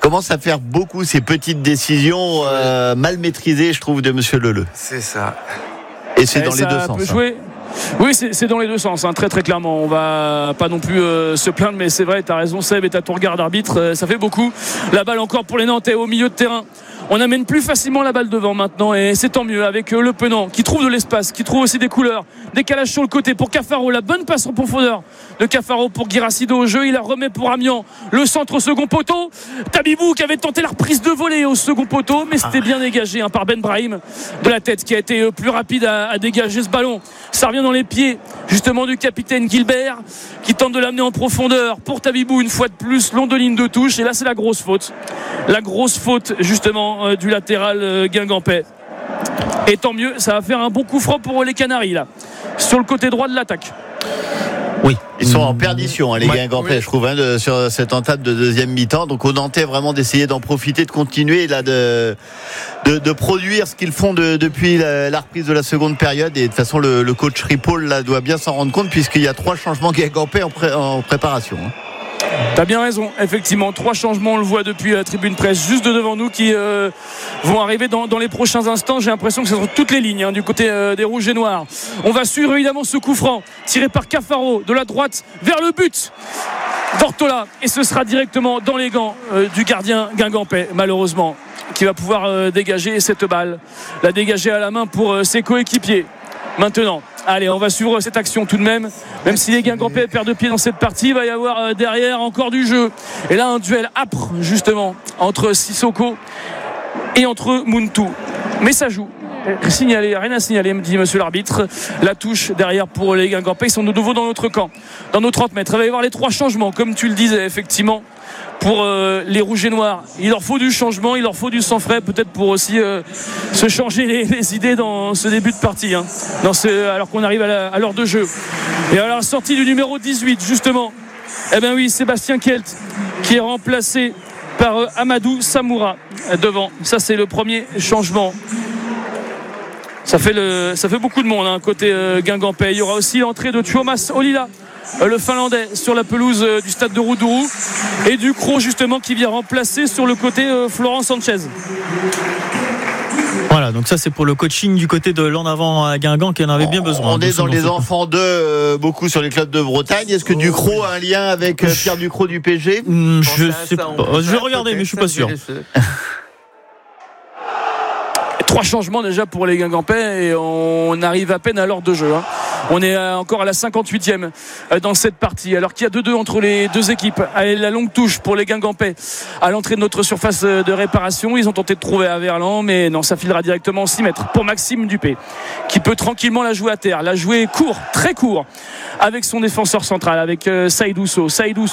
commence à faire beaucoup ces petites décisions mal maîtrisées, je trouve, de Monsieur Leleu. C'est ça. Et c'est dans les deux sens. Oui, c'est dans les deux sens, très très clairement. On va pas non plus se plaindre, mais c'est vrai, t'as raison Seb, et t'as ton regard d'arbitre, ça fait beaucoup. La balle encore pour les Nantais au milieu de terrain. On amène plus facilement la balle devant maintenant, et c'est tant mieux avec Le Penant qui trouve de l'espace, qui trouve aussi des couleurs. Décalage sur le côté pour Cafaro, la bonne passe en profondeur de Cafaro pour Guirassido au jeu, il la remet pour Amiens, le centre au second poteau. Tabibou qui avait tenté la reprise de volée au second poteau, mais c'était bien dégagé par Ben Brahim de la tête, qui a été plus rapide à dégager ce ballon. Ça revient dans les pieds justement du capitaine Gilbert, qui tente de l'amener en profondeur pour Tabibou, une fois de plus long de ligne de touche, et là c'est la grosse faute justement du latéral guingampais. Et tant mieux, ça va faire un bon coup franc pour les Canaries là, sur le côté droit de l'attaque. Oui, ils sont en perdition, les Guingampais, je trouve, sur cette entame de deuxième mi-temps. Donc aux Nantais vraiment d'essayer d'en profiter, de continuer là, de produire ce qu'ils font depuis la reprise de la seconde période. Et de toute façon, le coach Ripoll là doit bien s'en rendre compte, puisqu'il y a 3 changements Guingampais en préparation. T'as bien raison, effectivement, 3 changements, on le voit depuis la tribune presse juste devant nous, qui vont arriver dans les prochains instants. J'ai l'impression que c'est sur toutes les lignes du côté des Rouges et Noirs. On va suivre évidemment ce coup franc tiré par Cafaro de la droite vers le but d'Ortola, et ce sera directement dans les gants du gardien guingampais, malheureusement, qui va pouvoir dégager cette balle, la dégager à la main pour ses coéquipiers. Maintenant, allez, on va suivre cette action tout de même si les Guingampais perdent pied dans cette partie, il va y avoir derrière encore du jeu, et là un duel âpre justement entre Sissoko et entre Muntu, mais ça joue. Rien à signaler, me dit monsieur l'arbitre. La touche derrière pour les Guingampais, ils sont de nouveau dans notre camp, dans nos 30 mètres. Il va y avoir les 3 changements, comme tu le disais, effectivement, pour les Rouges et Noirs. Il leur faut du changement, il leur faut du sang frais, peut-être pour aussi se changer les idées dans ce début de partie, alors qu'on arrive à l'heure de jeu. Et à la sortie du numéro 18 justement, Sébastien Kelt, qui est remplacé par Amadou Samoura devant. Ça c'est le premier changement. Ça fait beaucoup de monde côté Guingampais. Il y aura aussi l'entrée de Tuomas Olila, le Finlandais, sur la pelouse du stade de Roudourou, et Ducrot justement qui vient remplacer sur le côté Florent Sanchez. Voilà, donc ça c'est pour le coaching du côté de l'en avant à Guingamp, qui en avait bien besoin. On est dans les enfants beaucoup sur les clubs de Bretagne. Est-ce que Ducrot a un lien avec Pierre Ducrot du PSG? Je sais pas. Je vais regarder, mais je suis pas sûr. 3 changements déjà pour les Guingampais, et on arrive à peine à l'heure de jeu. On est encore à la 58e dans cette partie, alors qu'il y a 2-2 entre les deux équipes. Allez, la longue touche pour les Guingampais à l'entrée de notre surface de réparation. Ils ont tenté de trouver à Verlan, mais non, ça filera directement en 6 mètres pour Maxime Dupé, qui peut tranquillement la jouer à terre, la jouer court, très court, avec son défenseur central, avec Saïd Ousso.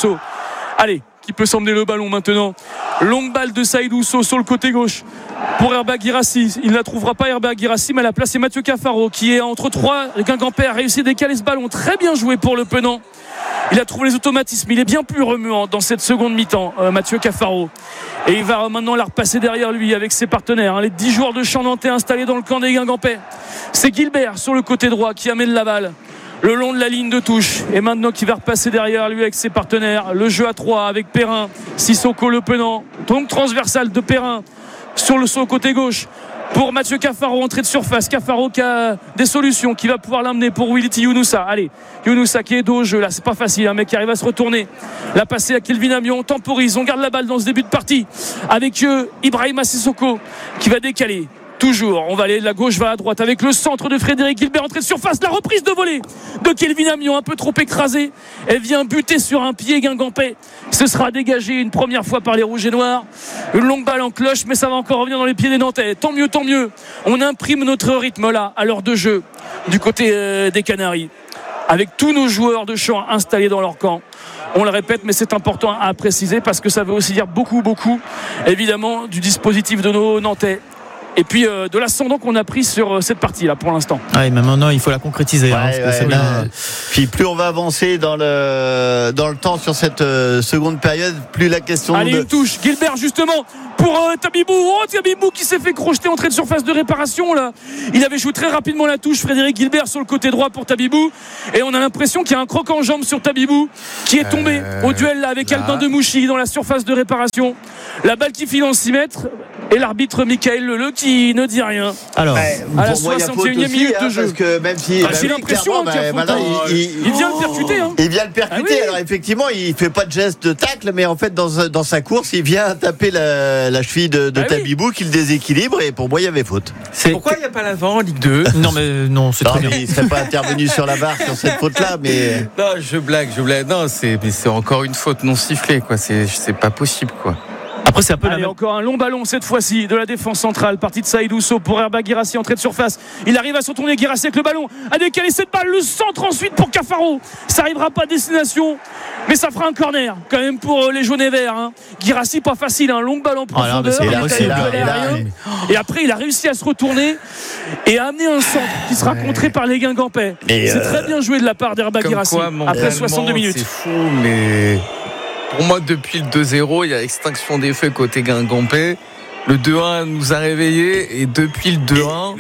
Allez, qui peut s'emmener le ballon maintenant. Longue balle de Saïd Ousso sur le côté gauche pour Herba Guirassi. Il ne la trouvera pas, Herba Guirassi, mais à la place c'est Mathieu Cafaro qui est entre 3. Le Guingampais a réussi à décaler ce ballon. Très bien joué pour Le Penant. Il a trouvé les automatismes. Il est bien plus remuant dans cette seconde mi-temps, Mathieu Cafaro. Et il va maintenant la repasser derrière lui avec ses partenaires, les 10 joueurs de champ nantais installés dans le camp des Guingampais. C'est Gilbert sur le côté droit qui amène la balle le long de la ligne de touche, et maintenant qui va repasser derrière lui avec ses partenaires. Le jeu à 3 avec Perrin, Sissoko, Le Penant, donc transversal de Perrin sur le saut côté gauche pour Mathieu Cafaro, entrée de surface. Cafaro qui a des solutions, qui va pouvoir l'amener pour Wility Younoussa. Allez, Younoussa qui est dos au jeu là, c'est pas facile, un mec qui arrive à se retourner, la passer à Kelvin Amion. On temporise, on garde la balle dans ce début de partie avec Ibrahima Sissoko qui va décaler. Toujours, on va aller de la gauche vers la droite avec le centre de Frédéric Gilbert, entrée de surface, la reprise de volée de Kelvin Amion, un peu trop écrasée. Elle vient buter sur un pied guingampais. Ce sera dégagé une première fois par les Rouges et Noirs. Une longue balle en cloche, mais ça va encore revenir dans les pieds des Nantais. Tant mieux. On imprime notre rythme là, à l'heure de jeu, du côté des Canaries, avec tous nos joueurs de champ installés dans leur camp. On le répète, mais c'est important à préciser parce que ça veut aussi dire beaucoup, évidemment, du dispositif de nos Nantais. Et puis de l'ascendant qu'on a pris sur cette partie là pour l'instant. Mais maintenant il faut la concrétiser, parce que c'est bien. Puis plus on va avancer dans le temps sur cette seconde période, plus la question. Allez, une touche Gilbert justement pour Tabibou. Tabibou qui s'est fait crocheter, entrée de surface de réparation là. Il avait joué très rapidement la touche, Frédéric Gilbert sur le côté droit pour Tabibou, et on a l'impression qu'il y a un croc en jambe sur Tabibou qui est tombé au duel là avec Albin Demouchy dans la surface de réparation. La balle qui file en 6 mètres et l'arbitre Michael Leleu qui ne dit rien. Alors, à la 61e minute de jeu. Parce que même si j'ai l'impression qu'il y a faute. Il vient le percuter. Il vient le percuter. Alors effectivement, il fait pas de geste de tacle, mais en fait dans sa course, il vient taper la cheville de Tabibou qui le déséquilibre. Et pour moi, il y a faute. Pourquoi il n'y a pas l'avant en Ligue 2? Non, c'est très bien. Il ne serait pas intervenu sur la VAR sur cette faute-là, mais non, je blague. Non, c'est encore une faute non sifflée, quoi. C'est pas possible, quoi. Après, c'est un peu encore un long ballon cette fois-ci de la défense centrale. Partie de Saïd Ousso pour Herba Guirassy, entrée de surface. Il arrive à se retourner, Guirassy avec le ballon, a décalé cette balle, le centre ensuite pour Cafaro. Ça n'arrivera pas à destination, mais ça fera un corner quand même pour les jaunes et verts. Guirassy, pas facile, un long ballon en profondeur. Et après, il a réussi à se retourner et à amener un centre qui sera contré par les Guingampais. C'est très bien joué de la part d'Herba Guirassy après 62 minutes. C'est fou, mais pour moi, depuis le 2-0, il y a extinction des feux côté Guingampais. Le 2-1 nous a réveillés et depuis le 2-1.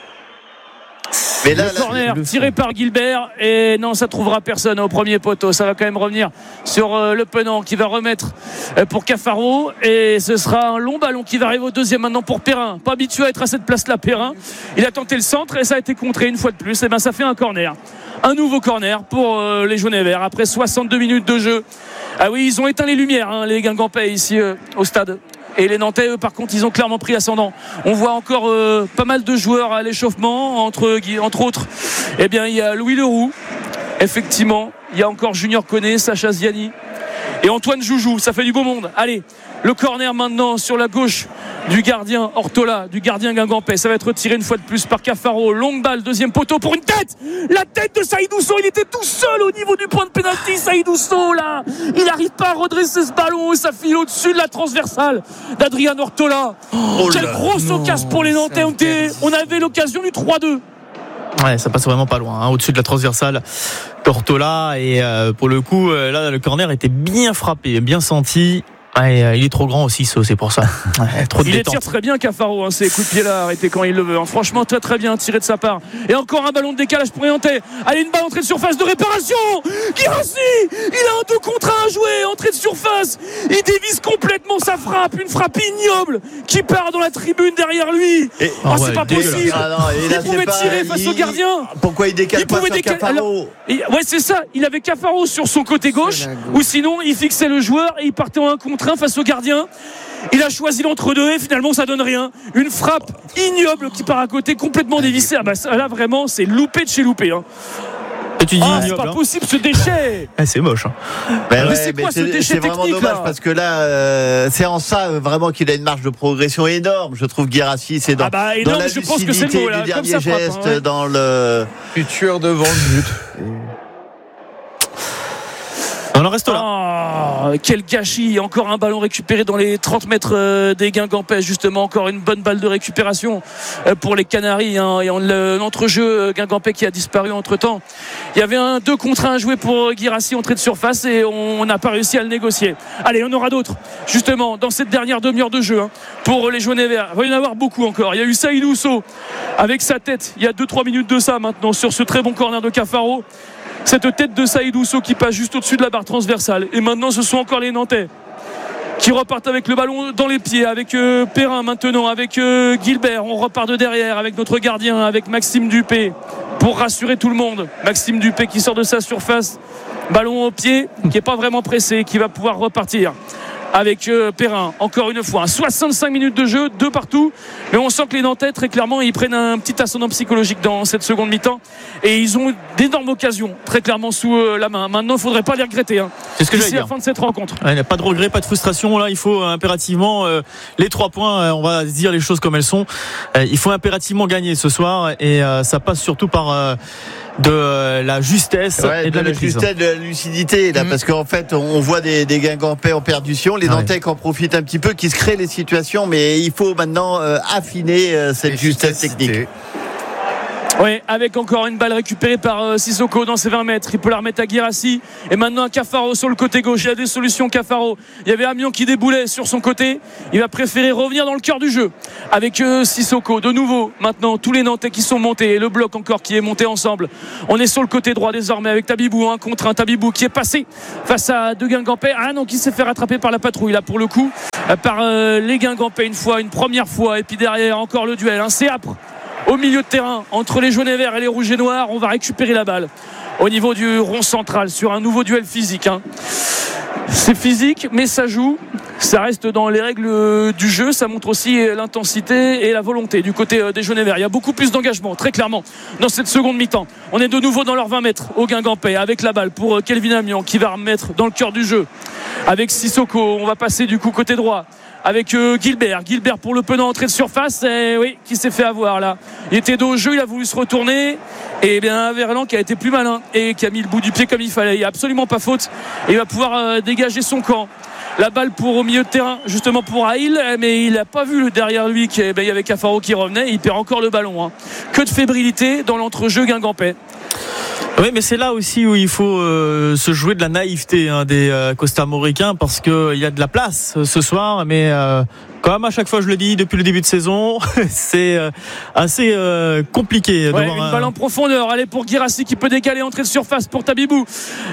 Mais là, le corner tiré par Gilbert et non, ça trouvera personne au premier poteau. Ça va quand même revenir sur Le Penant qui va remettre pour Cafaro et ce sera un long ballon qui va arriver au deuxième maintenant pour Perrin. Pas habitué à être à cette place-là, Perrin. Il a tenté le centre et ça a été contré une fois de plus. Et ça fait un corner. Un nouveau corner pour les jaunes et verts après 62 minutes de jeu. Ah oui, ils ont éteint les lumières, les Guingampais ici au stade. Et les Nantais, eux, par contre, ils ont clairement pris ascendant. On voit encore pas mal de joueurs à l'échauffement, entre autres. Eh bien, il y a Louis Leroux, effectivement. Il y a encore Junior Koné, Sacha Ziani et Antoine Joujou. Ça fait du beau monde. Allez, le corner maintenant sur la gauche du gardien Ortola, du gardien Guingampais. Ça va être tiré une fois de plus par Cafaro. Longue balle, deuxième poteau pour une tête. La tête de Saïd Ousso. Il était tout seul au niveau du point de pénalty. Saïd Ousso, là, il n'arrive pas à redresser ce ballon et ça file au-dessus de la transversale d'Adrien Ortola. Quelle grosse occasion pour les Nantais. On avait l'occasion du 3-2. Ouais, ça passe vraiment pas loin, au-dessus de la transversale d'Ortola et pour le coup, là, le corner était bien frappé, bien senti. Ouais, il est trop grand aussi, c'est pour ça. Ouais, trop de il détente. les tire très bien, Cafaro. Ces coups de pied là, arrêtés quand il le veut. Franchement, très très bien tiré de sa part. Et encore un ballon de décalage pour Nantais. Allez, une balle entrée de surface de réparation. Guirassy, il a un 2 contre 1 à jouer. Entrée de surface. Il dévisse complètement sa frappe. Une frappe ignoble qui part dans la tribune derrière lui. C'est pas possible. Il pouvait tirer face au gardien. Pourquoi il décale pas sur Cafaro? Ouais, c'est ça. Il avait Cafaro sur son côté gauche. Ou sinon, il fixait le joueur et il partait en 1 contre 1 face au gardien. Il a choisi l'entre-deux et finalement ça donne rien. Une frappe ignoble qui part à côté, complètement dévissée. Là vraiment c'est loupé de chez loupé. C'est pas possible ce déchet. C'est moche. Mais c'est quoi ce déchet technique? C'est vraiment dommage parce que là, c'est en ça vraiment qu'il a une marge de progression énorme. Je trouve Guirassy, c'est dans la je pense que c'est le mot, là, du dernier geste, dans le futur devant le but. On en reste là. Quel gâchis. Encore un ballon récupéré dans les 30 mètres des Guingampais. Justement, encore une bonne balle de récupération pour les Canaries. Et l'entrejeu Guingampais qui a disparu entre temps. Il y avait un 2 contre 1 à jouer pour Guirassy, entrée de surface, et on n'a pas réussi à le négocier. Allez, on aura d'autres, justement, dans cette dernière demi-heure de jeu pour les jaunes et verts. Il va y en avoir beaucoup encore. Il y a eu Saïd Ousso avec sa tête. Il y a 2-3 minutes de ça maintenant sur ce très bon corner de Cafaro. Cette tête de Saïd Ousso qui passe juste au-dessus de la barre transversale. Et maintenant, ce sont encore les Nantais qui repartent avec le ballon dans les pieds, avec Perrin maintenant, avec Gilbert. On repart de derrière avec notre gardien, avec Maxime Dupé, pour rassurer tout le monde. Maxime Dupé qui sort de sa surface, ballon au pied, qui n'est pas vraiment pressé, qui va pouvoir repartir avec Perrin, encore une fois 65 minutes de jeu, 2 partout, mais on sent que les Nantais, très clairement, ils prennent un petit ascendant psychologique dans cette seconde mi-temps et ils ont d'énormes occasions très clairement sous la main. Maintenant, il ne faudrait pas les regretter, c'est ce que d'ici la fin de cette rencontre. Il n'y a pas de regret, pas de frustration là. Il faut impérativement les 3 points, on va se dire les choses comme elles sont. Il faut impérativement gagner ce soir et ça passe surtout par de la justesse et de la maîtrise. Justesse, de la lucidité là, parce qu'en fait on voit des Guingampais en perdition, les Nantais qui en profitent un petit peu, qui se créent les situations, mais il faut maintenant affiner cette justesse technique. Oui, avec encore une balle récupérée par Sissoko dans ses 20 mètres. Il peut la remettre à Guirassy. Et maintenant à Cafaro sur le côté gauche. Il y a des solutions, Cafaro. Il y avait Amiens qui déboulait sur son côté. Il va préférer revenir dans le cœur du jeu avec Sissoko. De nouveau, maintenant, tous les Nantais qui sont montés. Et le bloc encore qui est monté ensemble. On est sur le côté droit désormais avec Tabibou. 1 contre 1. Tabibou qui est passé face à 2 Guingampais. Ah non, qui s'est fait rattraper par la patrouille là pour le coup. par les Guingampais une première fois, et puis derrière encore le duel, c'est âpre au milieu de terrain entre les jaunes et verts et les rouges et noirs. On va récupérer la balle au niveau du rond central sur un nouveau duel physique. C'est physique, mais ça joue. Ça reste dans les règles du jeu. Ça montre aussi l'intensité et la volonté du côté des jaunes et verts. Il y a beaucoup plus d'engagement, très clairement, dans cette seconde mi-temps. On est de nouveau dans leurs 20 mètres au Guingampais, avec la balle pour Kelvin Amian qui va remettre dans le cœur du jeu avec Sissoko. On va passer du coup côté droit avec Gilbert pour le Penant, entrée de surface, qui s'est fait avoir là. Il était dos au jeu, il a voulu se retourner, et bien Verlan qui a été plus malin et qui a mis le bout du pied comme il fallait. Il n'y a absolument pas faute, et il va pouvoir dégager son camp. La balle pour au milieu de terrain, justement pour Haïl, mais il n'a pas vu derrière lui qu'il y avait Cafaro qui revenait. Il perd encore le ballon. Que de fébrilité dans l'entrejeu guingampais. Oui, mais c'est là aussi où il faut se jouer de la naïveté des Costarmoricains, parce qu'il y a de la place ce soir, mais comme à chaque fois je le dis depuis le début de saison, c'est assez compliqué. Une balle en profondeur, allez pour Guirassi qui peut décaler, entrée de surface pour Tabibou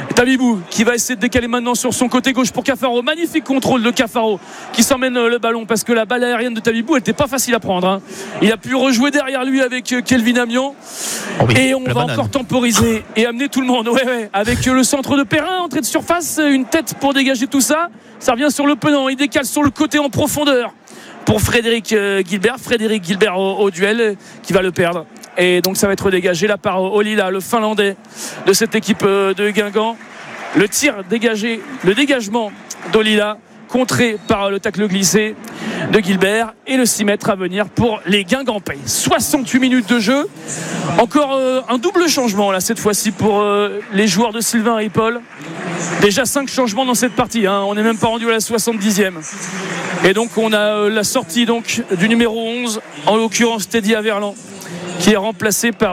qui va essayer de décaler maintenant sur son côté gauche pour Cafaro. Magnifique contrôle de Cafaro qui s'emmène le ballon, parce que la balle aérienne de Tabibou elle n'était pas facile à prendre. Il a pu rejouer derrière lui avec Kelvin Amian, et on va encore temporiser et amener tout le monde avec le centre de Perrin, entrée de surface, une tête pour dégager tout ça. Ça revient sur le Penant, il décale sur le côté en profondeur pour Frédéric Gilbert au duel, qui va le perdre, et donc ça va être dégagé là par Olila, le Finlandais de cette équipe de Guingamp. Le tir dégagé, le dégagement d'Olila contré par le tacle glissé de Gilbert, et le 6 mètres à venir pour les Guingampais. 68 minutes de jeu, encore un double changement là cette fois-ci pour les joueurs de Sylvain Ripoll. Déjà 5 changements dans cette partie, on n'est même pas rendu à la 70e, et donc on a la sortie donc du numéro 11, en l'occurrence Teddy Averlan, qui est remplacé par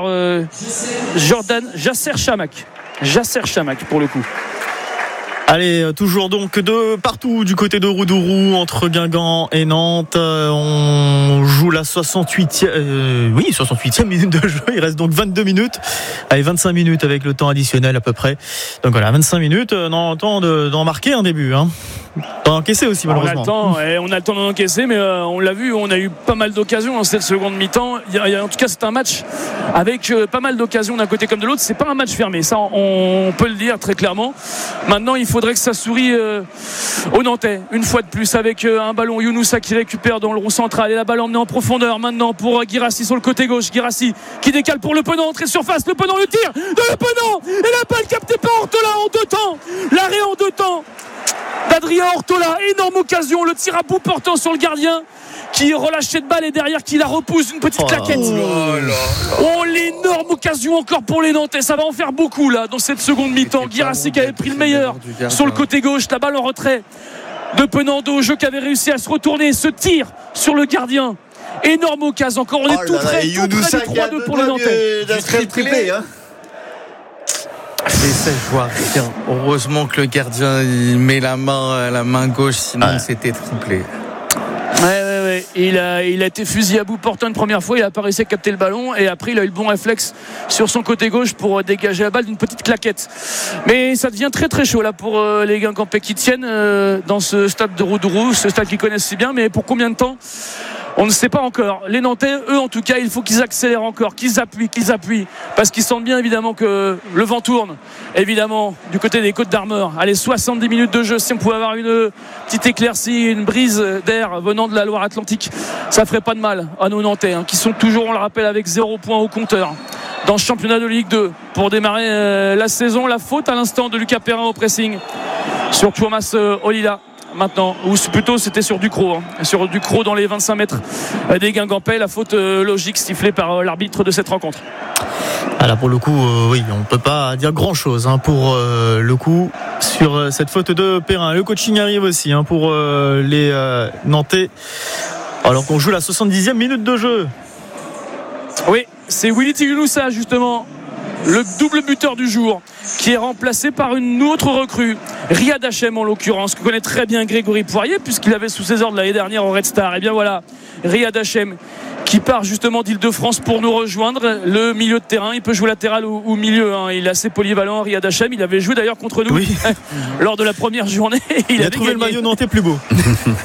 Jordan Jasser Chamac pour le coup. Allez, toujours donc de partout du côté de Roudourou, entre Guingamp et Nantes. On joue la 68e minute de jeu. Il reste donc 22 minutes. Allez, 25 minutes avec le temps additionnel à peu près. Donc voilà, 25 minutes. On a le temps d'en marquer un début. D'en encaisser aussi, malheureusement. On a le temps d'en encaisser, mais on l'a vu, on a eu pas mal d'occasions dans cette seconde mi-temps. En tout cas, c'est un match avec pas mal d'occasions d'un côté comme de l'autre. C'est pas un match fermé, ça on peut le dire très clairement. Maintenant, il faudrait que ça sourie aux Nantais une fois de plus, avec un ballon Younoussa qui récupère dans le rond central, et la balle emmenée en profondeur maintenant pour Guirassi sur le côté gauche. Guirassi qui décale pour le Penant, entrée surface, le Penant, le tir de le Penant, et la balle captée par Ortola en 2 temps. L'arrêt en 2 temps d'Adrien Ortola, énorme occasion, le tir à bout portant sur le gardien qui relâche cette balle, et derrière qui la repousse d'une petite claquette. L'énorme occasion encore pour les Nantais, ça va en faire beaucoup là dans cette seconde mi-temps. Guirassi qui avait pris le meilleur sur le côté gauche, la balle en retrait de Penando au jeu, qui avait réussi à se retourner, ce tir sur le gardien, énorme occasion encore, on est tout près du 3-2 pour les Nantais. Triplé, L'essai joue à rien. Heureusement que le gardien il met la main gauche, sinon c'était triplé. Ouais. Il a été fusillé à bout portant une première fois, il a pas réussi à capter le ballon, et après il a eu le bon réflexe sur son côté gauche pour dégager la balle d'une petite claquette. Mais ça devient très très chaud là pour les Guingampais qui tiennent dans ce stade de Roudourou, ce stade qu'ils connaissent si bien, mais pour combien de temps on ne sait pas encore. Les Nantais, eux en tout cas, il faut qu'ils accélèrent encore, qu'ils appuient, parce qu'ils sentent bien évidemment que le vent tourne, évidemment, du côté des Côtes d'Armor. Allez, 70 minutes de jeu, si on pouvait avoir une petite éclaircie, une brise d'air venant de la Loire-Atlantique, ça ferait pas de mal à nos Nantais, qui sont toujours, on le rappelle, avec 0 point au compteur dans ce championnat de Ligue 2 pour démarrer la saison. La faute à l'instant de Lucas Perrin au pressing sur Thomas Olila maintenant, ou plutôt c'était sur Ducrot, dans les 25 mètres des Guingampais. La faute logique sifflée par l'arbitre de cette rencontre. Là pour le coup, oui, on ne peut pas dire grand chose pour le coup sur cette faute de Perrin. Le coaching arrive aussi pour les Nantais, alors qu'on joue la 70e minute de jeu. Oui, c'est Willy Younoussa justement, le double buteur du jour, qui est remplacé par une autre recrue, Riyad Hachem en l'occurrence, que connaît très bien Grégory Poirier puisqu'il avait sous ses ordres l'année dernière au Red Star. Et bien voilà, Riyad Hachem qui part justement d'Île-de-France pour nous rejoindre. Le milieu de terrain, il peut jouer latéral ou milieu, il est assez polyvalent, Riyad Hachem. Il avait joué d'ailleurs contre nous lors de la première journée. Il a trouvé le maillot nantais plus beau.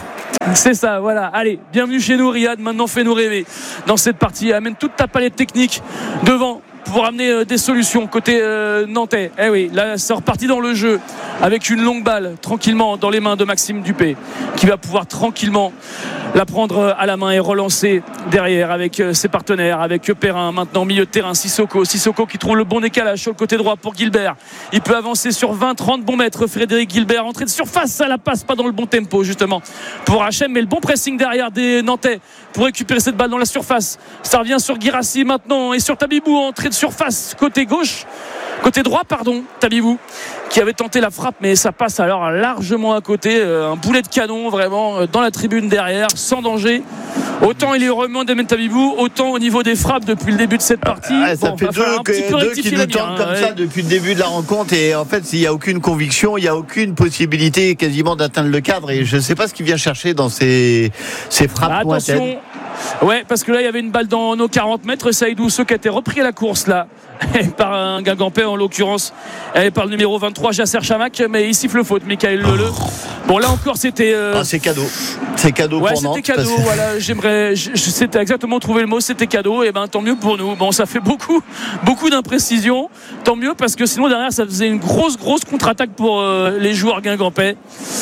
C'est ça, voilà. Allez, bienvenue chez nous, Riyad. Maintenant, fais-nous rêver dans cette partie. Amène toute ta palette technique devant pour amener des solutions côté nantais. Eh oui, là c'est reparti dans le jeu avec une longue balle tranquillement dans les mains de Maxime Dupé qui va pouvoir tranquillement la prendre à la main et relancer derrière avec ses partenaires, avec Perrin maintenant milieu de terrain. Sissoko qui trouve le bon décalage sur le côté droit pour Gilbert. Il peut avancer sur 20-30 bons mètres. Frédéric Gilbert, entrée de surface, ça la passe pas dans le bon tempo justement pour HM, mais le bon pressing derrière des Nantais pour récupérer cette balle dans la surface. Ça revient sur Guirassy maintenant et sur Tabibou, entrée de surface côté droit, Tabibou qui avait tenté la frappe, mais ça passe alors largement à côté. Un boulet de canon vraiment dans la tribune derrière, sans danger. Autant il est remonté d'Emen Tabibou, autant au niveau des frappes depuis le début de cette partie. Ça fait deux qui nous tentent comme ça depuis le début de la rencontre, et en fait il n'y a aucune conviction, il n'y a aucune possibilité quasiment d'atteindre le cadre, et je ne sais pas ce qu'il vient chercher dans ces frappes lointaines. Attention. Ouais, parce que là il y avait une balle dans nos 40 mètres. Saïdou Ousso qui a été repris à la course là par un Guingampais en l'occurrence, par le numéro 23 Jasser Chamac, mais il siffle faute Michael Leleu. Bon là encore c'était c'est cadeau. C'est cadeau pour Nantes. C'était cadeau, voilà, c'était exactement trouver le mot, c'était cadeau, et ben tant mieux pour nous. Bon, ça fait beaucoup d'imprécisions. Tant mieux parce que sinon derrière ça faisait une grosse contre-attaque pour les joueurs guingampais.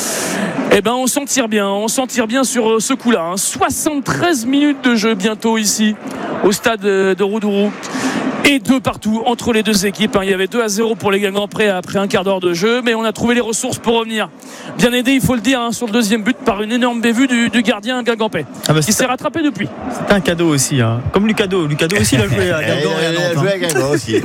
Et ben on s'en tire bien sur ce coup-là. 73 minutes de jeu bientôt ici au stade de Roudourou. Et 2 partout entre les deux équipes. Il y avait 2-0 pour les Guingampais après un quart d'heure de jeu, mais on a trouvé les ressources pour revenir. Bien aidé, il faut le dire, sur le deuxième but par une énorme bévue du gardien Guingampais qui s'est rattrapé depuis. C'était un cadeau aussi, comme Lucado aussi il a joué à Guingamp et à Nantes. Il a joué à Guingamp aussi.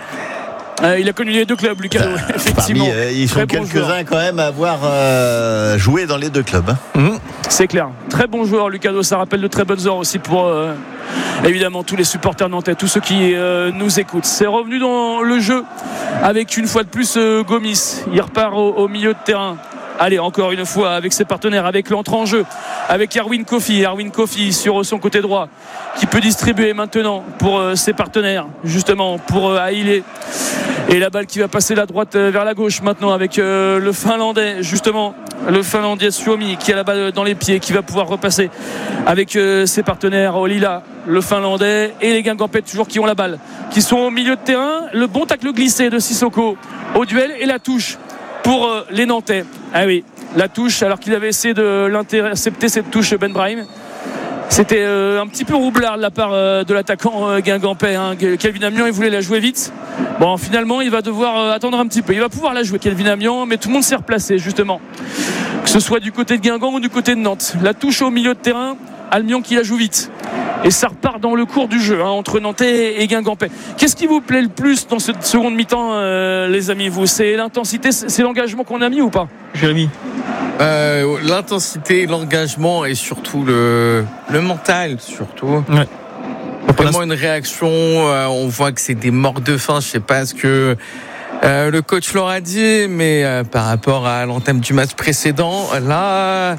Il a connu les deux clubs, Lucado, effectivement. Ils sont quelques-uns quand même à avoir joué dans les deux clubs. C'est clair. Très bon joueur, Lucado. Ça rappelle de très bonnes heures aussi pour évidemment tous les supporters nantais, tous ceux qui nous écoutent. C'est revenu dans le jeu avec une fois de plus Gomis. Il repart au milieu de terrain. Allez, encore une fois avec ses partenaires, avec l'entrée en jeu, avec Erwin Kofi sur son côté droit qui peut distribuer maintenant pour ses partenaires, justement pour Haïlé. Et la balle qui va passer la droite vers la gauche maintenant avec le Finlandais, justement le Finlandais Suomi qui a la balle dans les pieds, qui va pouvoir repasser avec ses partenaires Olila, le Finlandais, et les Guingampais toujours qui ont la balle, qui sont au milieu de terrain. Le bon tacle glissé de Sissoko au duel et la touche pour les Nantais. Ah oui, la touche, alors qu'il avait essayé de l'intercepter, cette touche Ben Brahim. C'était un petit peu roublard de la part de l'attaquant guingampais. Kelvin Amian, il voulait la jouer vite. Bon, finalement, il va devoir attendre un petit peu. Il va pouvoir la jouer, Kelvin Amian, mais tout le monde s'est replacé, justement. Que ce soit du côté de Guingamp ou du côté de Nantes. La touche au milieu de terrain, Amian qui la joue vite. Et ça repart dans le cours du jeu entre Nantais et Guingampais. Qu'est-ce qui vous plaît le plus dans cette seconde mi-temps, les amis, vous? C'est l'intensité, c'est l'engagement qu'on a mis ou pas, Jérémy? L'intensité, l'engagement et surtout le mental, surtout. Ouais. Vraiment une réaction, on voit que c'est des morts de faim. Je sais pas ce que le coach leur a dit, mais par rapport à l'entame du match précédent, là...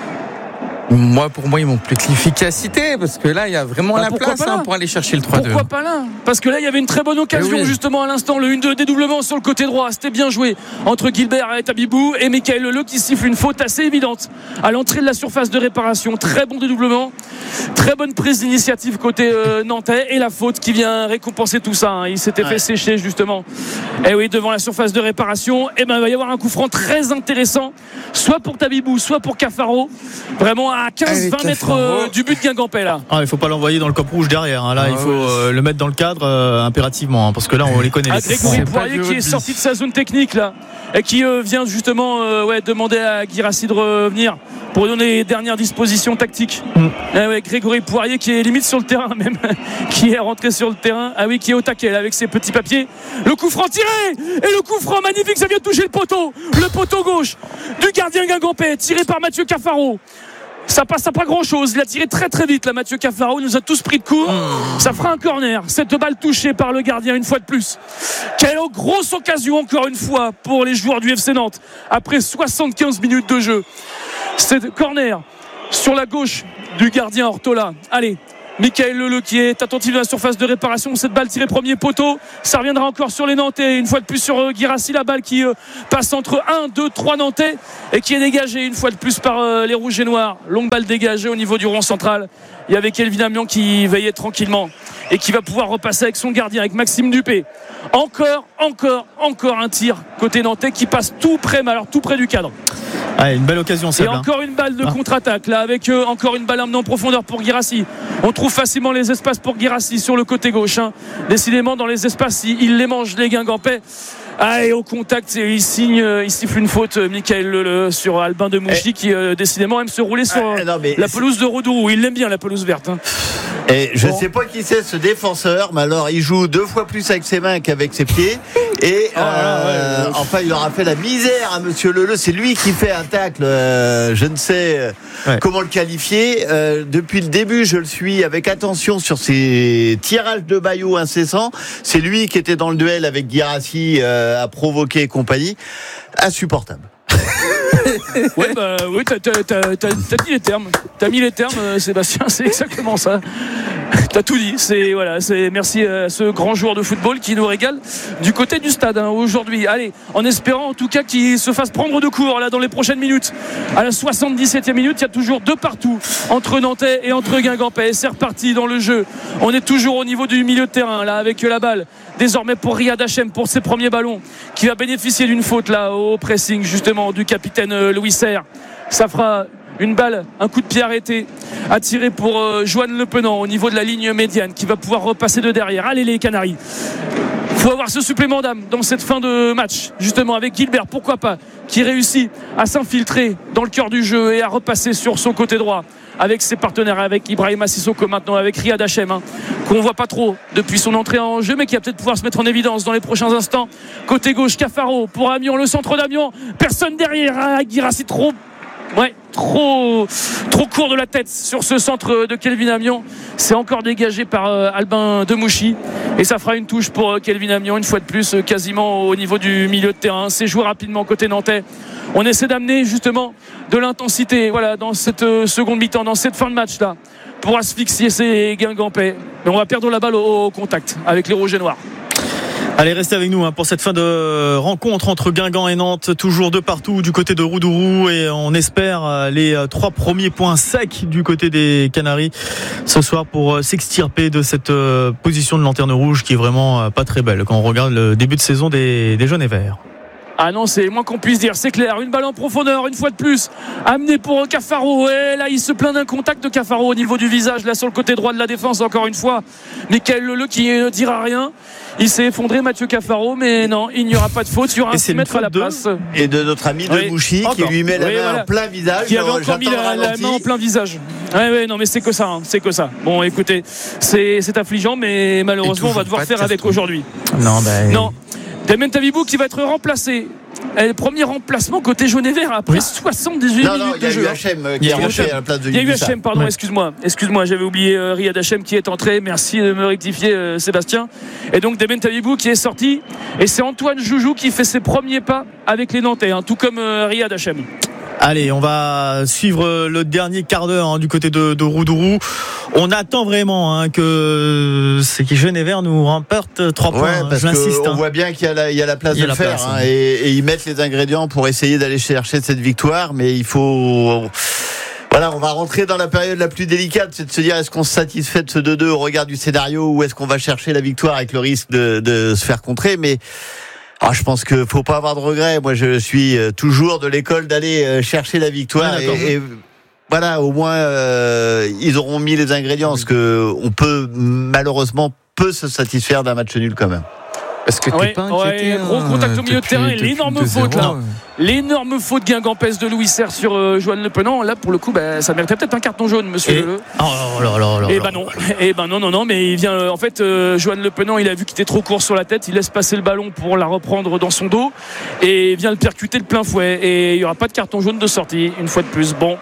Pour moi, il manque plus que l'efficacité, parce que là, il y a vraiment la place pour aller chercher le 3-2. Pourquoi pas là? Parce que là, il y avait une très bonne occasion, justement, à l'instant, le 1-2 dédoublement sur le côté droit. C'était bien joué entre Gilbert et Tabibou, et Michael Leleu qui siffle une faute assez évidente à l'entrée de la surface de réparation. Très bon dédoublement, très bonne prise d'initiative côté nantais, et la faute qui vient récompenser tout ça. Il s'était fait sécher, justement. Et oui, devant la surface de réparation, il va y avoir un coup franc très intéressant, soit pour Tabibou, soit pour Cafaro. Vraiment à 15-20 mètres du but guingampais là. Il ne faut pas l'envoyer dans le cop rouge derrière. Là, il faut le mettre dans le cadre impérativement, parce que là, on les connaît. Grégory Poirier qui est sorti de sa zone technique là, et qui vient justement demander à Guirassy de revenir pour donner les dernières dispositions tactiques. Grégory Poirier qui est limite sur le terrain même, qui est rentré sur le terrain. Qui est au taquet là, avec ses petits papiers. Le coup franc tiré, et le coup franc magnifique, ça vient de toucher le poteau gauche du gardien guingampais, tiré par Mathieu Cafaro. Ça passe à pas grand chose. Il a tiré très très vite là, Mathieu Cafaro. Il nous a tous pris de court. Ça fera un corner. Cette balle touchée par le gardien une fois de plus. Quelle grosse occasion encore une fois pour les joueurs du FC Nantes après 75 minutes de jeu. C'est corner sur la gauche du gardien Ortola. Allez, Michael Leleu qui est attentif à la surface de réparation. Cette balle tirée premier poteau. Ça reviendra encore sur les Nantais. Une fois de plus sur Guirassy. La balle qui passe entre 1, 2, 3 Nantais et qui est dégagée une fois de plus par les Rouges et Noirs. Longue balle dégagée au niveau du rond central. Il y avait Kelvin Amion qui veillait tranquillement et qui va pouvoir repasser avec son gardien, avec Maxime Dupé. Encore un tir côté nantais qui passe tout près, mais alors tout près du cadre. Une belle occasion, et encore une balle de contre-attaque là, avec encore une balle amenée en profondeur pour Guirassy. On trouve facilement les espaces pour Guirassy sur le côté gauche. Décidément, dans les espaces, il les mange, les Guingampais. Et au contact, il siffle une faute, Michael Leleu, sur Albin Demouchy qui décidément aime se rouler sur la pelouse de Rodourou. Il l'aime bien, la pelouse verte. Et je sais pas qui c'est ce défenseur, mais alors il joue 2 fois plus avec ses mains qu'avec ses pieds. Et enfin, il aura fait la misère à monsieur Leleu. C'est lui qui fait un tacle. Je ne sais comment le qualifier. Depuis le début, je le suis avec attention sur ses tirages de maillot incessants. C'est lui qui était dans le duel avec Guirassy à provoquer et compagnie. Insupportable. Oui, t'as dit les termes. T'as mis les termes, Sébastien, c'est exactement ça. T'as tout dit. C'est merci à ce grand joueur de football qui nous régale du côté du stade aujourd'hui. Allez, en espérant en tout cas qu'il se fasse prendre de court là dans les prochaines minutes. À la 77e minute, il y a toujours 2 partout entre Nantais et entre Guingampais. C'est reparti dans le jeu. On est toujours au niveau du milieu de terrain là avec la balle. Désormais pour Riyad Hachem pour ses premiers ballons, qui va bénéficier d'une faute là au pressing justement du capitaine Louis Serre. Ça fera une balle, un coup de pied arrêté à tirer pour Joanne Le Penant au niveau de la ligne médiane, qui va pouvoir repasser de derrière. Allez les Canaries, faut avoir ce supplément d'âme dans cette fin de match justement avec Gilbert, pourquoi pas, qui réussit à s'infiltrer dans le cœur du jeu et à repasser sur son côté droit avec ses partenaires, avec Ibrahima Sissoko maintenant, avec Riyad Hachem qu'on voit pas trop depuis son entrée en jeu, mais qui va peut-être pouvoir se mettre en évidence dans les prochains instants. Côté gauche, Cafaro pour Amiens, le centre d'Amiens, personne derrière. Guirassy trop court de la tête sur ce centre de Kelvin Amiens. C'est encore dégagé par Albin Demouchy et ça fera une touche pour Kelvin Amiens une fois de plus, quasiment au niveau du milieu de terrain. C'est joué rapidement côté nantais. On essaie d'amener justement de l'intensité dans cette seconde mi-temps, dans cette fin de match là, pour asphyxier ces Guingampais. Mais on va perdre la balle au contact avec les Rouges et Noirs. Allez, restez avec nous pour cette fin de rencontre entre Guingamp et Nantes, toujours de partout du côté de Rodourou, et on espère les 3 premiers points secs du côté des Canaries ce soir pour s'extirper de cette position de lanterne rouge qui est vraiment pas très belle quand on regarde le début de saison des jaunes et verts. Ah non, c'est moins qu'on puisse dire, c'est clair. Une balle en profondeur, une fois de plus, amenée pour Cafaro. Et là, il se plaint d'un contact de Cafaro au niveau du visage, là sur le côté droit de la défense, encore une fois. Michael Leleu qui ne dira rien. Il s'est effondré, Mathieu Cafaro, mais non, il n'y aura pas de faute. Il y aura un 6 mètres à la place. Et de notre ami Demouchy qui lui met la main en plein visage. Qui avait encore mis la main en plein visage. Ouais, non, mais c'est que ça. Bon, écoutez, c'est affligeant, mais malheureusement, on va devoir faire avec aujourd'hui. Non. Damien Tabibou qui va être remplacé. Le premier remplacement côté jaune et vert après 78 minutes de jeu. Il y a eu Hachem à la place de Yunusa. Il y a eu Hachem, pardon, excuse-moi, j'avais oublié Riyad Hachem qui est entré. Merci de me rectifier, Sébastien. Et donc Damien Tabibou qui est sorti. Et c'est Antoine Joujou qui fait ses premiers pas avec les Nantais, tout comme Riyad Hachem. Allez, on va suivre le dernier quart d'heure du côté de Rodourou. On attend vraiment que ces jeunes et verts nous remportent 3 points. Parce j'insiste. On voit bien qu'il y a la place de le faire. Et ils mettent les ingrédients pour essayer d'aller chercher cette victoire. Mais il faut... Voilà, on va rentrer dans la période la plus délicate, c'est de se dire est-ce qu'on se satisfait de ce 2-2 au regard du scénario ou est-ce qu'on va chercher la victoire avec le risque de se faire contrer. Mais... je pense qu'il faut pas avoir de regrets. Moi, je suis toujours de l'école d'aller chercher la victoire et voilà, au moins ils auront mis les ingrédients. Parce que on peut malheureusement se satisfaire d'un match nul quand même. Est-ce que t'es pas inquiété gros contact au milieu de terrain et l'énorme faute là. L'énorme faute Guingampès de Louis Serre sur Joanne Le Penant. Là, pour le coup, ça méritait peut-être un carton jaune, monsieur Leleu. Non, mais il vient. En fait, Joanne Le Penant, il a vu qu'il était trop court sur la tête. Il laisse passer le ballon pour la reprendre dans son dos et il vient le percuter de plein fouet. Et il n'y aura pas de carton jaune de sortie, une fois de plus. Bon.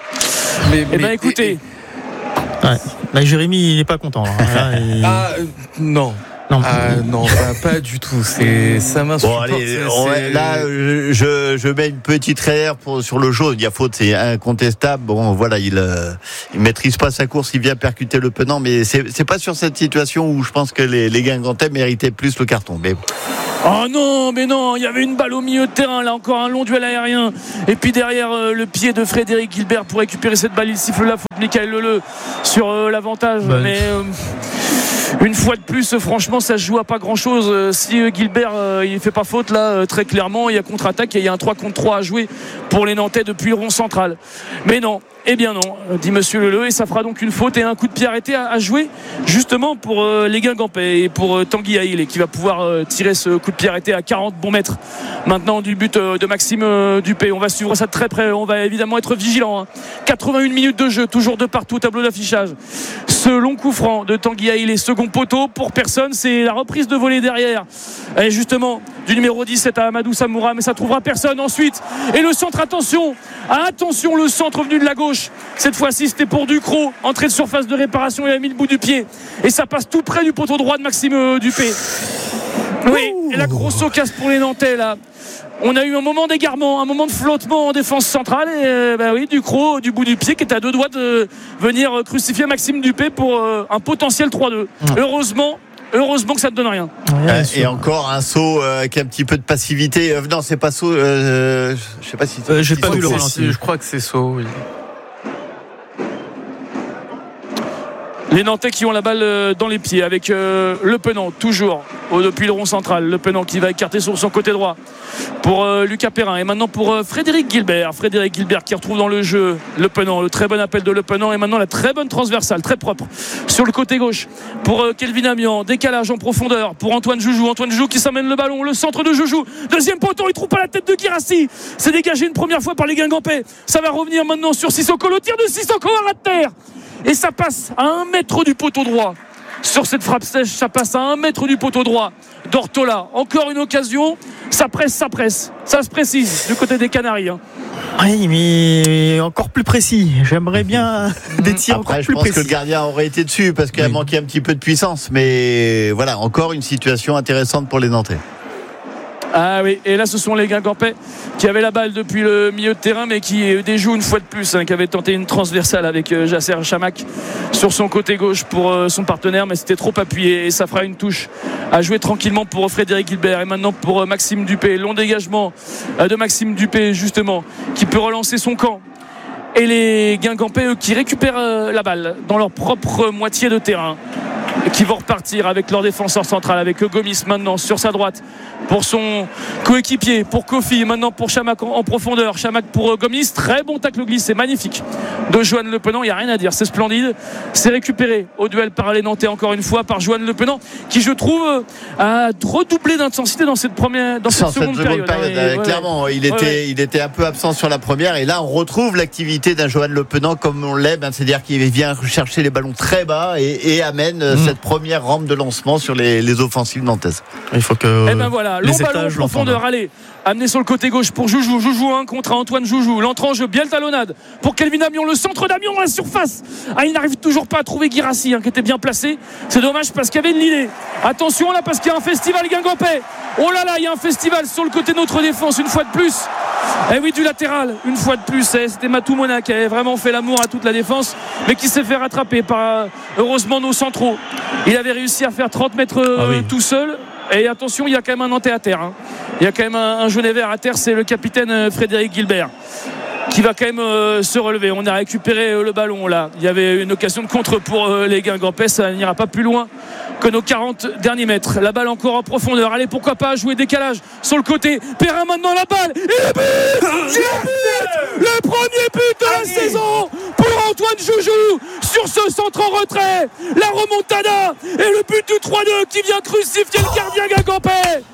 Écoutez. Jérémy, il n'est pas content. Là. Non. Non, pas du tout. Ça m'insupporte. Bon, allez, là, je mets une petite réserve sur le jaune. Il y a faute, c'est incontestable. Bon, voilà, il maîtrise pas sa course, il vient percuter le Penant, mais c'est pas sur cette situation où je pense que les Guingampais méritaient plus le carton. Mais oh non, mais non, il y avait une balle au milieu de terrain, là encore un long duel aérien. Et puis derrière le pied de Frédéric Guilbert pour récupérer cette balle, il siffle la faute Michael Leleu sur l'avantage. Mais une fois de plus, franchement, ça se joue à pas grand chose. Si Guilbert il fait pas faute là, très clairement, il y a contre-attaque et il y a un 3 contre 3 à jouer pour les Nantais depuis le rond central. Mais non. Eh bien non, dit monsieur Leleu, et ça fera donc une faute et un coup de pied arrêté à jouer justement pour les Guingampais et pour Tanguy Haïlé qui va pouvoir tirer ce coup de pied arrêté à 40 bons mètres maintenant du but de Maxime Dupé. On va suivre ça de très près, on va évidemment être vigilant. 81 minutes de jeu, toujours de partout au tableau d'affichage. Ce long coup franc de Tanguy Haïlé, second poteau pour personne, c'est la reprise de volée derrière. Et justement du numéro 17 à Amadou Samoura, mais ça trouvera personne ensuite. Et le centre, attention, le centre venu de la gauche. Cette fois-ci c'était pour Ducrot, entrée de surface de réparation, il a mis le bout du pied et ça passe tout près du poteau droit de Maxime Dupé. Oui, et la grosse occasion pour les Nantais là. On a eu un moment d'égarement, un moment de flottement en défense centrale et Ducrot du bout du pied qui était à deux doigts de venir crucifier Maxime Dupé pour un potentiel 3-2. Heureusement que ça ne donne rien. Et encore un saut avec un petit peu de passivité. Non, c'est pas saut. Je sais pas si. J'ai pas vu le ralenti. Je crois que c'est saut. Oui. Les Nantais qui ont la balle dans les pieds avec Le Penant toujours depuis le rond central. Le Penant qui va écarter sur son côté droit pour Lucas Perrin et maintenant pour Frédéric Guilbert qui retrouve dans le jeu Le Penant, le très bon appel de Le Penant et maintenant la très bonne transversale très propre sur le côté gauche pour Kelvin Amian, décalage en profondeur pour Antoine Joujou qui s'amène le ballon, le centre de Joujou, deuxième poteau, il trouve pas la tête de Guirassy, c'est dégagé une première fois par les Guingampais, ça va revenir maintenant sur Sissoko, le tir de Sissoko à ras de terre. Et ça passe à 1 mètre du poteau droit. Sur cette frappe sèche, ça passe à 1 mètre du poteau droit d'Ortola. Encore une occasion. Ça presse. Ça se précise du côté des Canaries. Oui, mais encore plus précis. J'aimerais bien des tirs encore plus précis. Je pense que le gardien aurait été dessus parce qu'il a manqué un petit peu de puissance. Mais voilà, encore une situation intéressante pour les Nantais. Ah oui, et là ce sont les Guingampais qui avaient la balle depuis le milieu de terrain mais qui déjouent une fois de plus, qui avaient tenté une transversale avec Jasser Chamac sur son côté gauche pour son partenaire, mais c'était trop appuyé et ça fera une touche à jouer tranquillement pour Frédéric Guilbert et maintenant pour Maxime Dupé, long dégagement de Maxime Dupé justement qui peut relancer son camp. Et les Guingampais eux, qui récupèrent la balle dans leur propre moitié de terrain, qui vont repartir avec leur défenseur central, avec Gomis maintenant sur sa droite pour son coéquipier, pour Kofi, maintenant pour Chamac en profondeur, Chamac pour Gomis, très bon tacle glissé, magnifique de Johan Le Penant, il n'y a rien à dire, c'est splendide, c'est récupéré au duel par les Nantais encore une fois par Johan Le Penant qui je trouve a redoublé d'intensité dans cette seconde période. Clairement, il était un peu absent sur la première et là on retrouve l'activité d'un Johan Le Penant comme on l'aime, c'est-à-dire qu'il vient chercher les ballons très bas et amène cette première rampe de lancement sur les offensives nantaises. Il faut que voilà, long ballon en profondeur, allez, amené sur le côté gauche pour Joujou 1 contre Antoine Joujou, l'entre-en-jeu, bien le talonnade pour Kelvin Amian, le centre d'Amian à la surface. Il n'arrive toujours pas à trouver Guirassy qui était bien placé, c'est dommage parce qu'il y avait de l'idée. Attention là parce qu'il y a un festival Guingampais. Oh là là, il y a un festival sur le côté de notre défense une fois de plus. Eh oui, du latéral une fois de plus, c'était Matou Mona qui avait vraiment fait l'amour à toute la défense mais qui s'est fait rattraper par heureusement nos centraux. Il avait réussi à faire 30 mètres tout seul. Et attention, il y a quand même un Nantais à terre. Il y a quand même un Jaunet vert à terre, c'est le capitaine Frédéric Guilbert qui va quand même se relever. On a récupéré le ballon là. Il y avait une occasion de contre pour les Guingampais, ça n'ira pas plus loin que nos 40 derniers mètres. La balle encore en profondeur. Allez, pourquoi pas jouer décalage sur le côté. Perrin maintenant la balle. Et le but, le premier but de la saison pour Antoine Joujou sur ce centre en retrait. La remontada et le but du 3-2 qui vient crucifier le gardien Guingampais.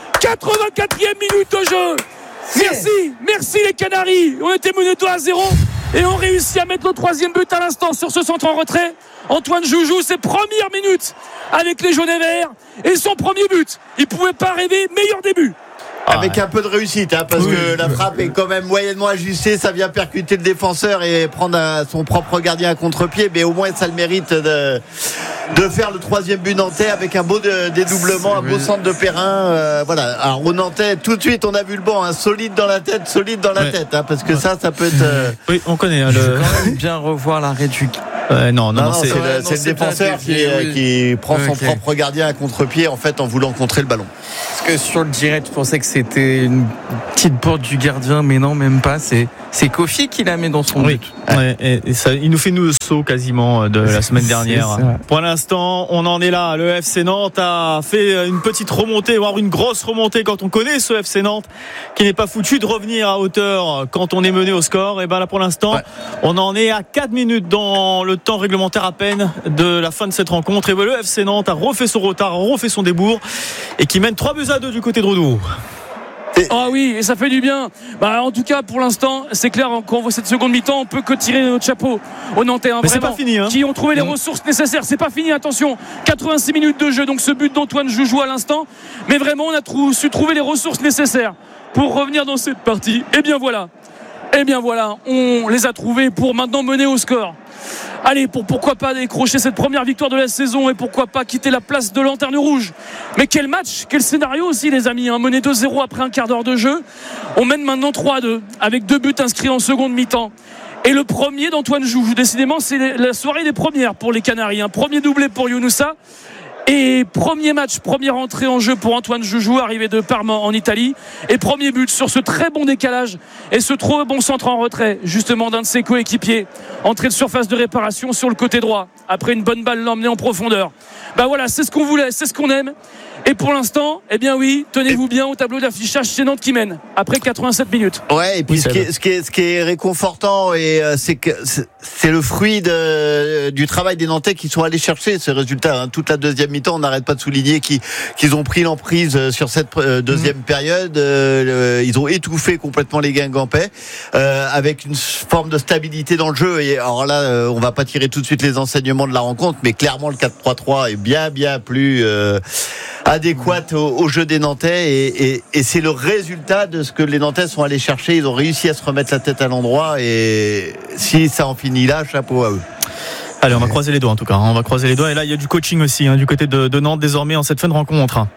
84e minute de jeu. Merci les Canaries. On était menés 2-0 et on réussit à mettre le 3e but à l'instant sur ce centre en retrait. Antoine Joujou, ses premières minutes avec les Jaunets Verts et son premier but. Il ne pouvait pas rêver meilleur début. Avec un peu de réussite, parce que la frappe est quand même moyennement ajustée, ça vient percuter le défenseur et prendre son propre gardien à contre-pied, mais au moins ça le mérite de faire le 3e but nantais avec un beau dédoublement, un beau centre de Perrin. Voilà. Alors au Nantais, tout de suite on a vu le banc, solide dans la tête, parce que ça peut être. Oui, on connaît. Je veux quand même bien revoir l'arrêt du. Non, c'est le défenseur qui prend son propre gardien à contre-pied en fait en voulant contrer le ballon. Parce que sur le direct, je pensais que c'était une petite bourde du gardien, mais non, même pas. C'est Kofi qui la met dans son but. Et ça, il nous fait nous le saut quasiment de la semaine dernière. Pour l'instant, on en est là. Le FC Nantes a fait une petite remontée, voire une grosse remontée quand on connaît ce FC Nantes qui n'est pas foutu de revenir à hauteur quand on est mené au score. Et ben là, pour l'instant, on en est à 4 minutes dans le temps réglementaire à peine de la fin de cette rencontre. Et ben, le FC Nantes a refait son retard, a refait son débours et qui mène 3-2 du côté de Rodoux. Ah oui, et ça fait du bien. En tout cas, pour l'instant, c'est clair, quand on voit cette seconde mi-temps, on peut que tirer notre chapeau aux Nantais. Mais c'est pas fini, qui ont trouvé les ressources nécessaires. C'est pas fini, attention. 86 minutes de jeu, donc ce but d'Antoine Joujou à l'instant. Mais vraiment, on a su trouver les ressources nécessaires pour revenir dans cette partie. Et bien voilà, on les a trouvés pour maintenant mener au score. Allez, pourquoi pas décrocher cette première victoire de la saison et pourquoi pas quitter la place de Lanterne Rouge. Mais quel match, quel scénario aussi les amis, mené 2-0 après un quart d'heure de jeu. On mène maintenant 3-2 avec 2 buts inscrits en seconde mi-temps. Et le premier d'Antoine Joujou, décidément c'est la soirée des premières pour les Canaries. Un premier doublé pour Younoussa. Et premier match, première entrée en jeu pour Antoine Joujou, arrivé de Parme en Italie. Et premier but sur ce très bon décalage et ce trop bon centre en retrait, justement d'un de ses coéquipiers. Entrée de surface de réparation sur le côté droit. Après une bonne balle l'emmener en profondeur. Voilà, c'est ce qu'on voulait, c'est ce qu'on aime. Et pour l'instant, tenez-vous bien au tableau d'affichage, c'est Nantes qui mène après 87 minutes. Ouais, et puis ce qui est réconfortant c'est que c'est le fruit du travail des Nantais qui sont allés chercher ce résultat. Toute la deuxième mi-temps, on n'arrête pas de souligner qu'ils ont pris l'emprise sur cette deuxième période. Ils ont étouffé complètement les Guingampais avec une forme de stabilité dans le jeu. Et alors là, on va pas tirer tout de suite les enseignements de la rencontre, mais clairement le 4-3-3 est bien plus adéquate au jeu des Nantais et c'est le résultat de ce que les Nantais sont allés chercher. Ils ont réussi à se remettre la tête à l'endroit et si ça en finit là, chapeau à eux. Allez, on va croiser les doigts en tout cas. On va croiser les doigts et là il y a du coaching aussi du côté de Nantes désormais en cette fin de rencontre.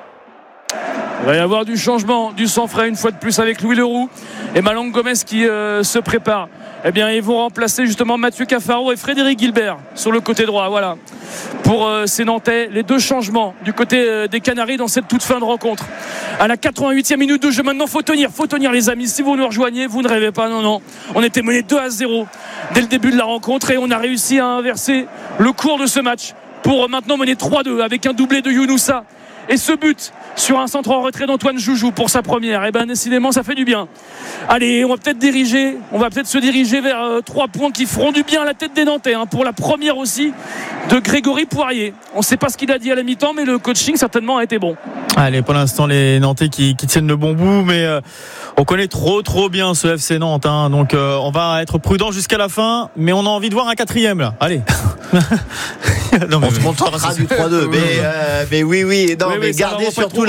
Il va y avoir du changement, du sang frais une fois de plus avec Louis Leroux et Malang Gomez qui se prépare. Ils vont remplacer justement Mathieu Cafaro et Frédéric Gilbert sur le côté droit. Voilà. Pour ces Nantais, les 2 changements du côté des Canaries dans cette toute fin de rencontre. À la 88e minute de jeu, maintenant faut tenir les amis. Si vous nous rejoignez, vous ne rêvez pas, non. On était mené 2-0 dès le début de la rencontre et on a réussi à inverser le cours de ce match pour maintenant mener 3-2 avec un doublé de Younoussa. Et ce but sur un centre en retrait d'Antoine Joujou pour sa première, décidément ça fait du bien. Allez, on va peut-être se diriger vers 3 points qui feront du bien à la tête des Nantais pour la première aussi de Grégory Poirier. On ne sait pas ce qu'il a dit à la mi-temps, mais le coaching certainement a été bon. Allez, pour l'instant les Nantais qui tiennent le bon bout, mais on connaît trop bien ce FC Nantes, donc on va être prudent jusqu'à la fin, mais on a envie de voir un 4e là. Allez. Non, on se contentera du 3-2 mais oui non, mais gardez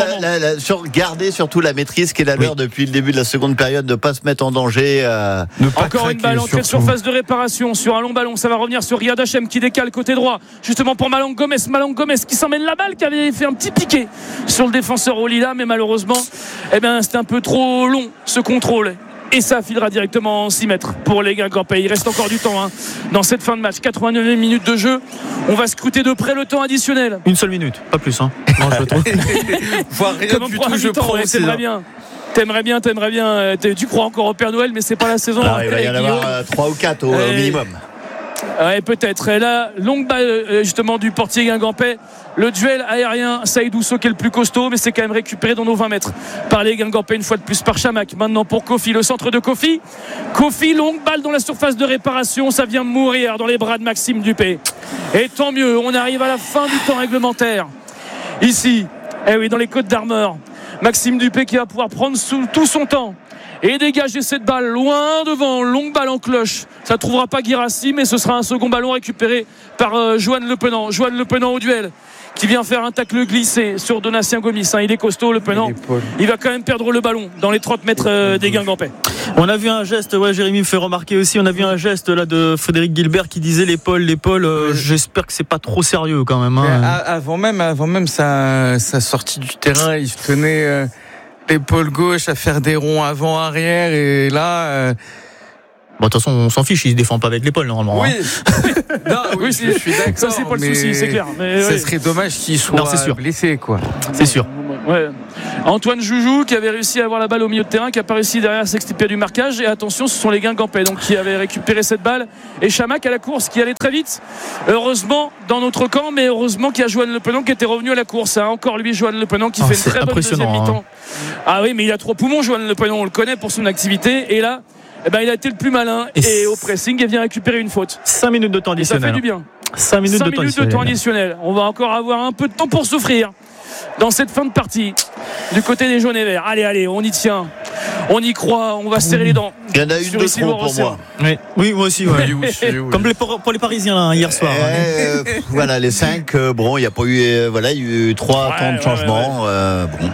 surtout la maîtrise qui est la leur depuis le début de la seconde période, de pas se mettre en danger, encore une balle entrée de surface de réparation sur un long ballon, ça va revenir sur Riyad Hachem qui décale côté droit justement pour Malang Gomez qui s'emmène la balle, qui avait fait un petit piqué sur le défenseur Olila, mais malheureusement c'était un peu trop long ce contrôle. Et ça filera directement en 6 mètres pour les Guingampais. Il reste encore du temps dans cette fin de match. 89 minutes de jeu. On va scruter de près le temps additionnel. Une seule minute, pas plus. Non, je le trouve. Voir rien du tout, je prends. T'aimerais bien. Tu crois encore au Père Noël, mais c'est pas la saison. Il va y en avoir 3 ou 4 au minimum. Ouais, peut-être. Et là, longue balle justement du portier guingampais. Le duel aérien, Saïdou Sow qui est le plus costaud, mais c'est quand même récupéré dans nos 20 mètres par les Guingampais une fois de plus par Chamac. Maintenant pour Kofi, le centre de Kofi, longue balle dans la surface de réparation, ça vient mourir dans les bras de Maxime Dupé. Et tant mieux, on arrive à la fin du temps réglementaire ici, dans les Côtes d'Armor. Maxime Dupé qui va pouvoir prendre tout son temps et dégager cette balle loin devant, longue balle en cloche. Ça ne trouvera pas Guirassi, mais ce sera un second ballon récupéré par Joanne Le Penant au duel, qui vient faire un tacle glissé sur Donatien Gomis. Il est costaud, le Penant. Il va quand même perdre le ballon dans les 30 mètres des Guingampais. On a vu un geste, Jérémy me fait remarquer aussi, on a vu un geste là de Frédéric Guilbert qui disait l'épaule. J'espère que c'est pas trop sérieux quand même. Avant même sa sortie du terrain, il se tenait l'épaule gauche à faire des ronds avant-arrière et là. Bon, de toute façon, on s'en fiche, il se défend pas avec l'épaule normalement. Oui, oui, je suis d'accord. Ça, c'est pas le souci, c'est clair. Mais ça serait dommage qu'il soit blessé, quoi. C'est sûr. Ouais. Antoine Joujou qui avait réussi à avoir la balle au milieu de terrain, qui a pas réussi derrière à s'extirper du marquage. Et attention, ce sont les Guingampais donc qui avaient récupéré cette balle. Et Chamac à la course qui allait très vite. Heureusement dans notre camp, mais heureusement qu'il y a Johan Le Penant qui était revenu à la course. Encore lui, Johan Le Penant qui fait une très bonne deuxième mi-temps. Ah oui, mais il a 3 poumons, Johan Le Penant. On le connaît pour son activité. Et là, il a été le plus malin et au pressing il vient récupérer une faute. 5 minutes de temps additionnel. Ça fait du bien. 5 minutes de temps additionnel. On va encore avoir un peu de temps pour souffrir dans cette fin de partie du côté des jaunes et verts. Allez, on y tient. On y croit, on va serrer les dents. Il y en a une de trop pour moi. Oui, moi aussi. Ouais. Oui. Comme pour les Parisiens là, hier soir. Voilà, les 5, il n'y a pas eu, il y a eu 3 temps de changement. Bon.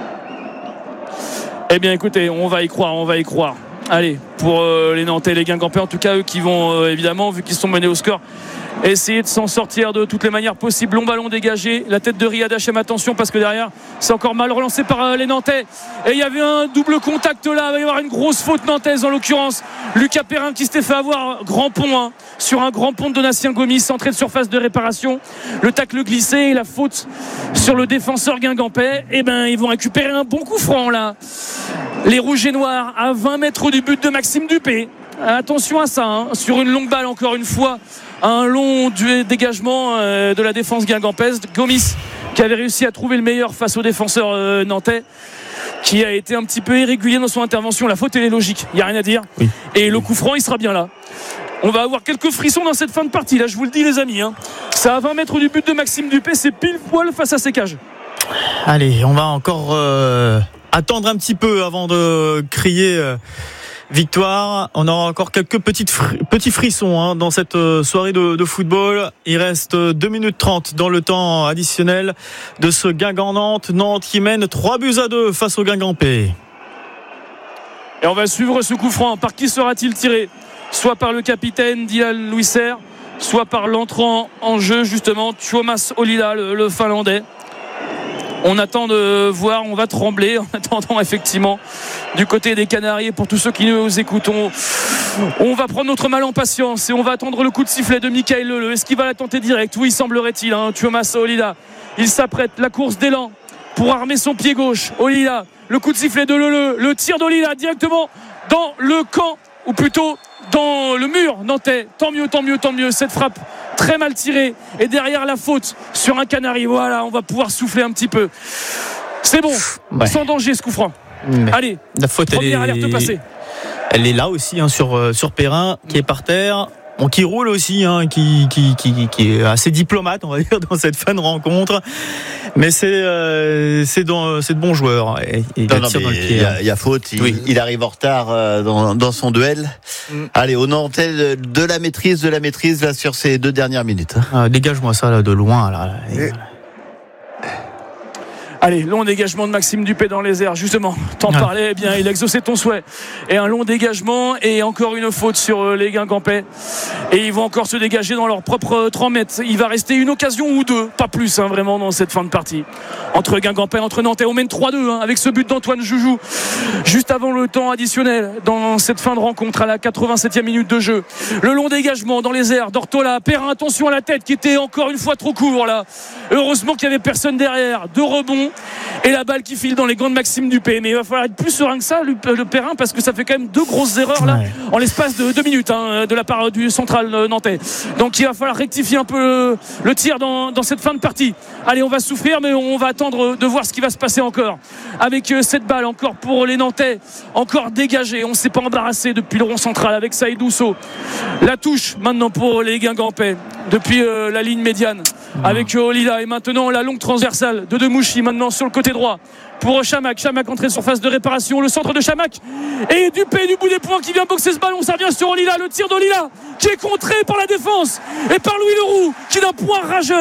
Eh bien, écoutez, on va y croire. Allez, pour les Nantais, les Guingampais, en tout cas, eux qui vont évidemment, vu qu'ils sont menés au score, essayer de s'en sortir de toutes les manières possibles. Long ballon dégagé, la tête de Riyad Hachem, attention parce que derrière c'est encore mal relancé par les Nantais et il y avait un double contact là, il va y avoir une grosse faute nantaise en l'occurrence. Lucas Perrin qui s'était fait avoir grand pont sur un grand pont de Donatien Gomis, entrée de surface de réparation, le tacle glissé et la faute sur le défenseur guingampais. Ils vont récupérer un bon coup franc là, les rouges et noirs à 20 mètres du but de Maxime Dupé. Attention à ça, sur une longue balle encore une fois, un long dégagement de la défense guingampaise. Gomis qui avait réussi à trouver le meilleur face au défenseur nantais, qui a été un petit peu irrégulier dans son intervention. La faute elle est logique, il n'y a rien à dire. Oui. Et le coup franc il sera bien là. On va avoir quelques frissons dans cette fin de partie là, je vous le dis les amis. C'est à 20 mètres du but de Maxime Dupé, c'est pile poil face à ses cages. Allez, on va encore attendre un petit peu avant de crier victoire. On aura encore quelques petits frissons dans cette soirée de football. Il reste 2 minutes 30 dans le temps additionnel de ce Guingamp-Nantes. Nantes qui mène 3-2 face au Guingampais. Et on va suivre ce coup franc. Par qui sera-t-il tiré ? Soit par le capitaine Dylan Louisser, soit par l'entrant en jeu justement Tuomas Olila, le Finlandais. On attend de voir, on va trembler en attendant effectivement du côté des Canaries. Pour tous ceux qui nous écoutent, on va prendre notre mal en patience et on va attendre le coup de sifflet de Michael Leleu. Est-ce qu'il va la tenter direct ? Oui, semblerait-il. Tuomas Olila, il s'apprête, la course d'élan pour armer son pied gauche. Olila, le coup de sifflet de Leleu, le tir d'Olila directement dans le camp, ou plutôt dans le mur nantais. Tant mieux. Cette frappe très mal tirée et derrière la faute sur un Canari. Voilà, on va pouvoir souffler un petit peu. C'est bon, sans danger ce coup franc. Allez, la faute, première alerte passée. Elle est là aussi sur Perrin qui est par terre. Qui roule aussi, qui est assez diplomate, on va dire, dans cette fin de rencontre. Mais c'est de bons joueurs. Il y a faute. Il arrive en retard dans son duel. Allez, au Nantais de la maîtrise là sur ces 2 dernières minutes. Dégage-moi ça là de loin là. Allez, long dégagement de Maxime Dupé dans les airs, justement. T'en parlais, eh bien, il a exaucé ton souhait. Et un long dégagement et encore une faute sur les Guingampais. Et ils vont encore se dégager dans leur propre 30 mètres. Il va rester une occasion ou 2, pas plus, vraiment, dans cette fin de partie. Entre Guingampais, entre Nantais, on mène 3-2, avec ce but d'Antoine Joujou. Juste avant le temps additionnel, dans cette fin de rencontre, à la 87e minute de jeu. Le long dégagement dans les airs d'Ortola. Perrin, attention à la tête, qui était encore une fois trop court, là. Heureusement qu'il n'y avait personne derrière. 2 rebonds. Et la balle qui file dans les gants de Maxime Dupé. Mais il va falloir être plus serein que ça, le Perrin, parce que ça fait quand même 2 grosses erreurs là, en l'espace de 2 minutes de la part du central nantais. Donc il va falloir rectifier un peu le tir dans cette fin de partie. Allez, on va souffrir, mais on va attendre de voir ce qui va se passer encore. Avec cette balle encore pour les Nantais, encore dégagée. On ne s'est pas embarrassé depuis le rond central avec Saïd Ousso. La touche maintenant pour les Guingampais depuis la ligne médiane avec Olila, et maintenant la longue transversale de Demouchi maintenant sur le côté droit pour Chamac entrée surface de réparation, le centre de Chamac et Dupé du bout des poings qui vient boxer ce ballon. Ça revient sur Olila, le tir d'Olila qui est contré par la défense et par Louis Leroux qui d'un point rageur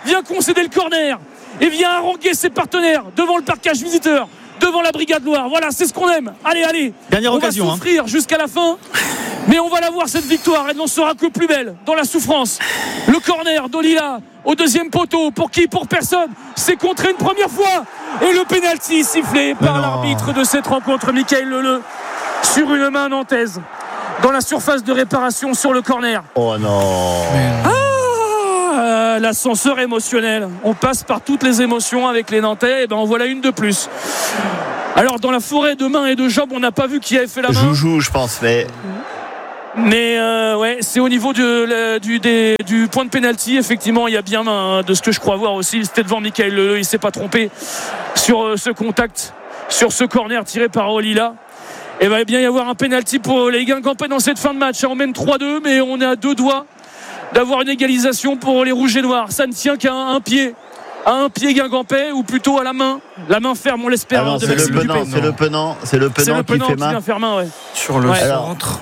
vient concéder le corner et vient haranguer ses partenaires devant le parquage visiteur, devant la Brigade Loire. Voilà, c'est ce qu'on aime. Allez, dernière occasion, on va souffrir jusqu'à la fin, mais on va la voir, cette victoire. Elle n'en sera que plus belle dans la souffrance. Le corner d'Olila au deuxième poteau, pour qui? Pour personne. C'est contré une première fois, et le pénalty sifflé par l'arbitre de cette rencontre, Michael Leleu, sur une main nantaise dans la surface de réparation sur le corner. Oh non. L'ascenseur émotionnel. On passe par toutes les émotions avec les Nantais, et ben en voilà une de plus. Alors dans la forêt de mains et de jambes, on n'a pas vu qui avait fait la main. Joujou, je pense, mais ouais, c'est au niveau du point de pénalty. Effectivement, il y a bien main, de ce que je crois voir aussi. C'était devant Michael Leleu, il s'est pas trompé sur ce contact, sur ce corner tiré par Olila. Et va bien y avoir un pénalty pour les Guingampais dans cette fin de match. On mène 3-2, mais on est à 2 doigts d'avoir une égalisation pour les Rouges et Noirs. Ça ne tient qu'à un pied Guingampais, ou plutôt à la main ferme, on l'espère. Ah non, c'est le Penant qui fait main. Vient faire main, ouais. Sur le centre.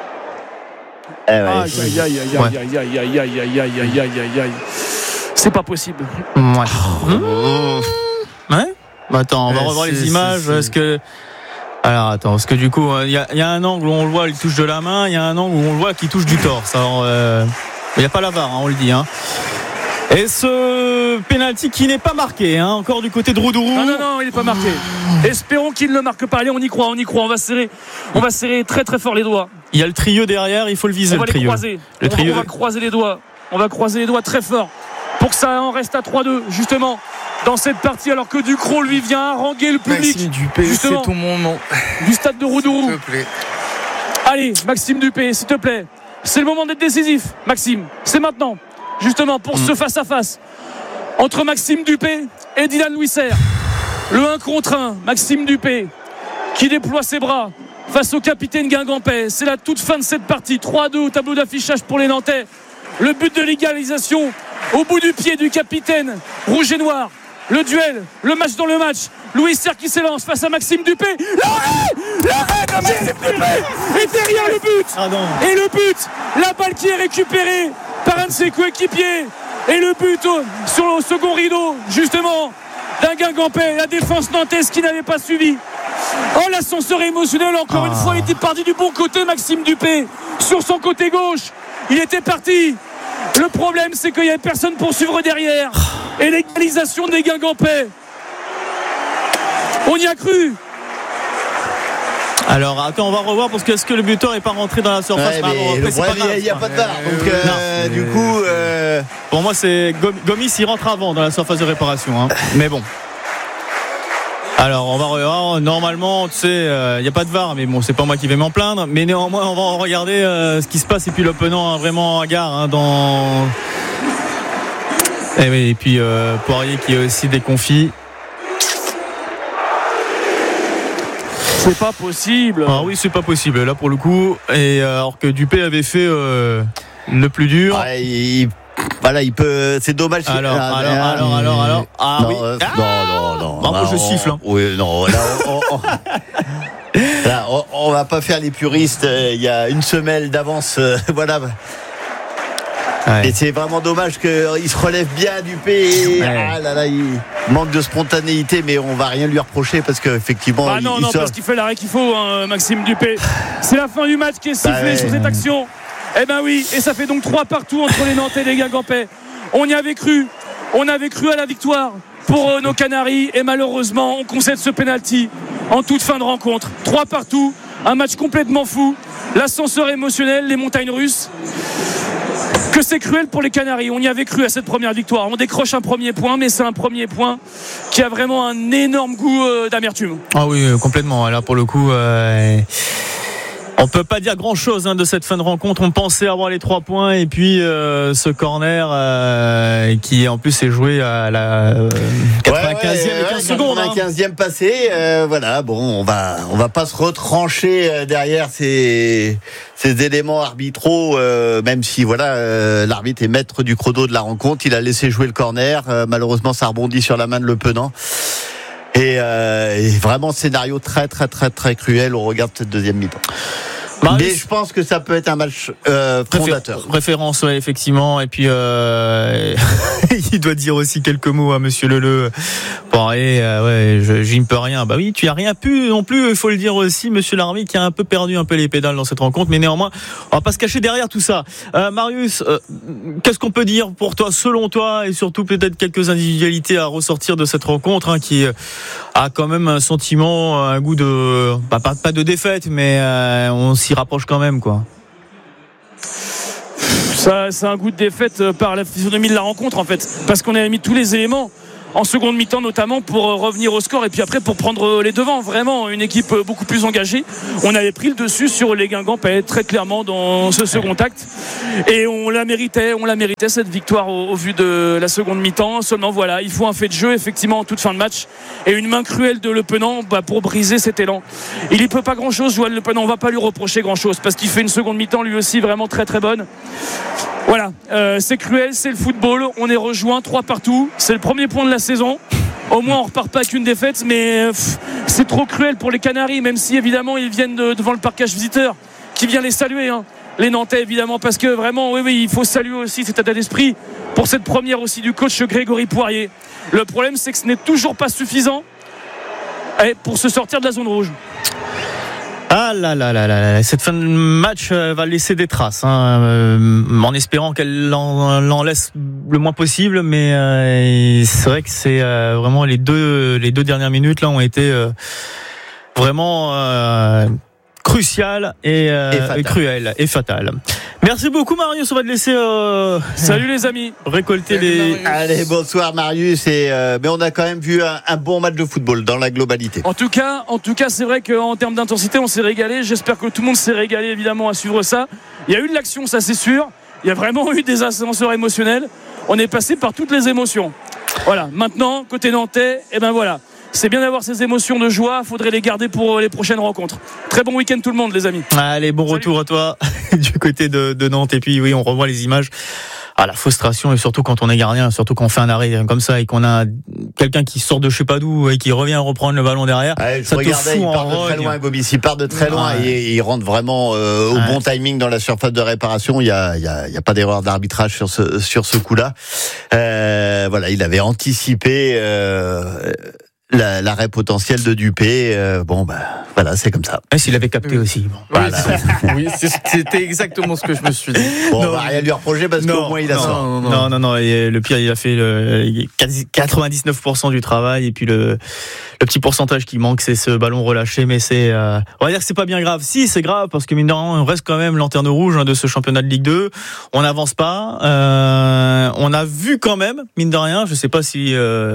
Aïe. C'est pas possible. Ouais. Attends, on va revoir les images. Alors attends, parce que du coup, il y a un angle où on le voit, il touche de la main. Il y a un angle où on le voit qui touche du torse. Alors, il n'y a pas la VAR, on le dit. Et ce pénalty qui n'est pas marqué, encore du côté de Roudourou. Non, il n'est pas marqué. Espérons qu'il ne le marque pas. Allez, on y croit. On va serrer très très fort les doigts. Il y a le trio derrière, il faut le viser. On va les croiser. On va croiser les doigts. On va croiser les doigts très fort pour que ça en reste à 3-2 justement dans cette partie, alors que Ducrot lui vient haranguer le public. Maxime Dupé, c'est ton moment du stade de Roudourou. S'il te plaît. Allez, Maxime Dupé, s'il te plaît. C'est le moment d'être décisif, Maxime. C'est maintenant, justement, pour ce face-à-face entre Maxime Dupé et Dylan Louisser. Le 1 contre 1, Maxime Dupé qui déploie ses bras face au capitaine Guingampais. C'est la toute fin de cette partie. 3-2 au tableau d'affichage pour les Nantais. Le but de l'égalisation au bout du pied du capitaine rouge et noir. Le duel, le match dans le match. Louisser qui s'élance face à Maxime Dupé. L'arrêt de Maxime Dupé. Et derrière le but. Et le but, la balle qui est récupérée par un de ses coéquipiers. Et le but sur le second rideau, justement, d'un Guingampais. La défense nantaise qui n'avait pas suivi. Oh, l'ascenseur émotionnel, encore une fois, il était parti du bon côté, Maxime Dupé. Sur son côté gauche, il était parti. Le problème, c'est qu'il n'y avait personne pour suivre derrière. Et l'égalisation des Guingampais. On y a cru. Alors attends, on va revoir, parce que est-ce que le buteur n'est pas rentré dans la surface? Il n'y a pas de VAR. Donc du coup, pour moi, c'est Gomis, il rentre avant dans la surface de réparation. Mais bon. Alors on va revoir. Normalement, tu sais, il n'y a pas de VAR, mais bon, c'est pas moi qui vais m'en plaindre. Mais néanmoins, on va regarder ce qui se passe. Et puis le Penant vraiment à gare dans. Et puis Poirier qui est aussi déconfit. C'est pas possible. Ah oui, c'est pas possible. Là pour le coup, et alors que Dupé avait fait le plus dur. Voilà, il peut. C'est dommage. Alors. Ah non, oui. Non. Moi, je siffle. Oui, non. Là, on va pas faire les puristes. Il y a une semelle d'avance. Voilà. Ouais. Et c'est vraiment dommage qu'il se relève bien Dupé. Ouais. Il manque de spontanéité, mais on va rien lui reprocher parce qu'effectivement. Parce qu'il fait l'arrêt qu'il faut, Maxime Dupé. C'est la fin du match qui est sifflée sur cette action. Eh ben oui, et ça fait donc 3 partout entre les Nantais et les Guingampais. On y avait cru. On avait cru à la victoire pour nos Canaries, et malheureusement, on concède ce pénalty en toute fin de rencontre. 3 partout, un match complètement fou. L'ascenseur émotionnel, les montagnes russes. Que c'est cruel pour les Canaries. On y avait cru à cette première victoire. On décroche un premier point, mais c'est un premier point qui a vraiment un énorme goût d'amertume. Ah oui, complètement. Là, pour le coup, on peut pas dire grand chose de cette fin de rencontre. On pensait avoir les 3 points, et puis ce corner qui en plus est joué à la 95e et 15 secondes. 95e passé. Voilà, bon, on va pas se retrancher derrière ces éléments arbitraux, même si l'arbitre est maître du chrono de la rencontre. Il a laissé jouer le corner. Malheureusement, ça rebondit sur la main de Le Penant. Et vraiment scénario très très très très cruel au regard de cette deuxième mi-temps. Mais je pense que ça peut être un match fondateur. Référence, ouais, effectivement. Et puis il doit dire aussi quelques mots à Monsieur Leleu. Pareil, j'y ne peux rien. Bah oui, tu y as rien pu non plus. Il faut le dire aussi, Monsieur Larmy, qui a un peu perdu les pédales dans cette rencontre. Mais néanmoins, on va pas se cacher derrière tout ça. Marius, qu'est-ce qu'on peut dire pour toi, selon toi, et surtout peut-être quelques individualités à ressortir de cette rencontre, qui a quand même un sentiment, un goût de pas de défaite, mais on s'y rapproche quand même, quoi. Ça, c'est un goût de défaite par la physionomie de la rencontre, en fait, parce qu'on a mis tous les éléments en seconde mi-temps, notamment pour revenir au score et puis après pour prendre les devants. Vraiment une équipe beaucoup plus engagée. On avait pris le dessus sur les Guingampais très clairement dans ce second acte, et on la méritait cette victoire au vu de la seconde mi-temps. Seulement voilà, il faut un fait de jeu effectivement en toute fin de match et une main cruelle de Le Penant pour briser cet élan. Il y peut pas grand chose, Joël Le Penant, on va pas lui reprocher grand chose parce qu'il fait une seconde mi-temps lui aussi vraiment très très bonne. Voilà, c'est cruel, c'est le football, on est rejoint 3 partout, c'est le premier point de la saison. Au moins on repart pas avec une défaite, mais c'est trop cruel pour les Canaries, même si évidemment ils viennent devant le parcage visiteur qui vient les saluer, les Nantais évidemment, parce que vraiment oui, il faut saluer aussi cet état d'esprit pour cette première aussi du coach Grégory Poirier. Le problème c'est que ce n'est toujours pas suffisant pour se sortir de la zone rouge. Ah là, cette fin de match va laisser des traces, en espérant qu'elle en laisse le moins possible, mais c'est vrai que c'est vraiment les deux dernières minutes là ont été vraiment cruciales et cruelles et fatales. Merci beaucoup Marius, on va te laisser salut les amis, récolter Allez, bonsoir Marius, mais on a quand même vu un bon match de football dans la globalité. En tout cas c'est vrai qu'en termes d'intensité on s'est régalé. J'espère que tout le monde s'est régalé évidemment à suivre ça. Il y a eu de l'action, ça c'est sûr. Il y a vraiment eu des ascenseurs émotionnels. On est passé par toutes les émotions. Voilà, maintenant côté nantais, voilà, c'est bien d'avoir ces émotions de joie, faudrait les garder pour les prochaines rencontres. Très bon week-end tout le monde les amis. Allez, bon Salut. Retour à toi du côté de Nantes. Et puis oui, on revoit les images. La frustration, et surtout quand on est gardien, surtout quand on fait un arrêt comme ça et qu'on a quelqu'un qui sort de je sais pas d'où et qui revient reprendre le ballon derrière. Ça te fout il part de très loin, Gobis, il part de très loin et il rentre vraiment au bon timing dans la surface de réparation. Il y a pas d'erreur d'arbitrage sur ce coup-là. Voilà, il avait anticipé l'arrêt potentiel de Dupé. Voilà, c'est comme ça. Et s'il avait capté aussi. Bon. Voilà. Oui, c'était exactement ce que je me suis dit. Bon, on va rien lui reprocher parce qu'au moins il a ça. Non. Et le pire, il a fait 99% du travail et puis le petit pourcentage qui manque, c'est ce ballon relâché. Mais on va dire que c'est pas bien grave. Si, c'est grave parce que mine de rien, on reste quand même lanterne rouge de ce championnat de Ligue 2. On n'avance pas. On a vu quand même, mine de rien, je sais pas si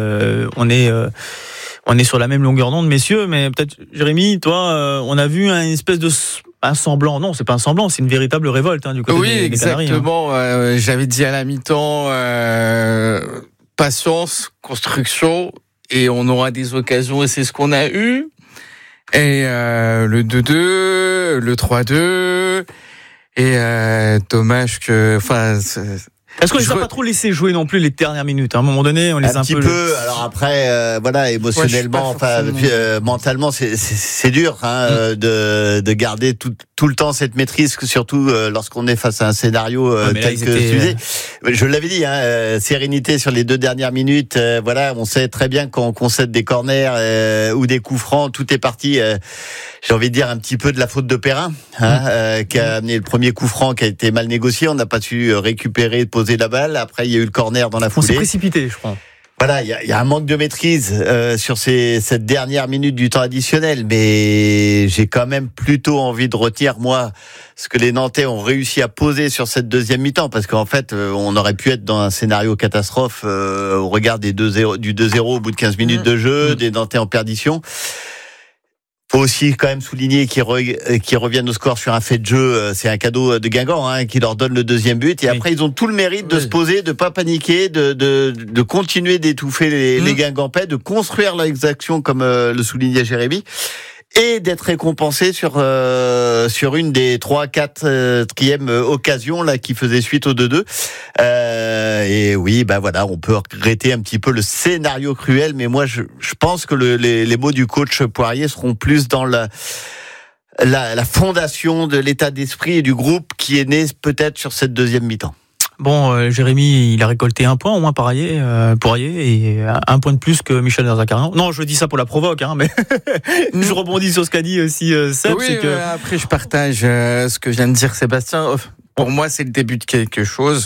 on est sur la même longueur d'onde, messieurs, mais peut-être, Jérémy, toi, on a vu un semblant. Non, c'est pas un semblant, c'est une véritable révolte du côté des Canaries. Oui, exactement. J'avais dit à la mi-temps, patience, construction, et on aura des occasions, et c'est ce qu'on a eu. Et le 2-2, le 3-2, et dommage que... Est-ce qu'on les a pas trop laissé jouer non plus les dernières minutes? À un moment donné, on les a un peu. Alors après, émotionnellement, mentalement, c'est dur de garder tout le temps cette maîtrise, surtout lorsqu'on est face à un scénario tel que celui-ci. Je l'avais dit, sérénité sur les 2 dernières minutes. On sait très bien quand on concède des corners ou des coups francs, tout est parti. J'ai envie de dire un petit peu de la faute de Perrin, qui a amené le premier coup franc qui a été mal négocié. On n'a pas su récupérer, poser la balle. Après, il y a eu le corner dans la foulée. On s'est précipité, je crois. Voilà, il y a un manque de maîtrise sur cette dernière minute du temps additionnel, mais j'ai quand même plutôt envie de retenir, moi, ce que les Nantais ont réussi à poser sur cette deuxième mi-temps, parce qu'en fait, on aurait pu être dans un scénario catastrophe au regard du 2-0 au bout de 15 minutes de jeu, des Nantais en perdition. Faut aussi quand même souligner qu'ils reviennent au score sur un fait de jeu. C'est un cadeau de Guingamp qui leur donne le deuxième but. Et après, ils ont tout le mérite de se poser, de pas paniquer, de continuer d'étouffer les Guingampais, de construire leurs actions comme le soulignait Jérémy, et d'être récompensé sur une des 3-4e occasions là qui faisait suite au 2-2. Et oui, on peut regretter un petit peu le scénario cruel, mais moi je pense que les mots du coach Poirier seront plus dans la fondation de l'état d'esprit et du groupe qui est né peut-être sur cette deuxième mi-temps. Bon, Jérémy, il a récolté 1 point au moins Poirier, et 1 point de plus que Michel Zakarian. Non, je dis ça pour la provoque, mais je rebondis sur ce qu'a dit aussi Seb. Oui, c'est que... après je partage ce que vient de dire Sébastien. Pour moi, c'est le début de quelque chose.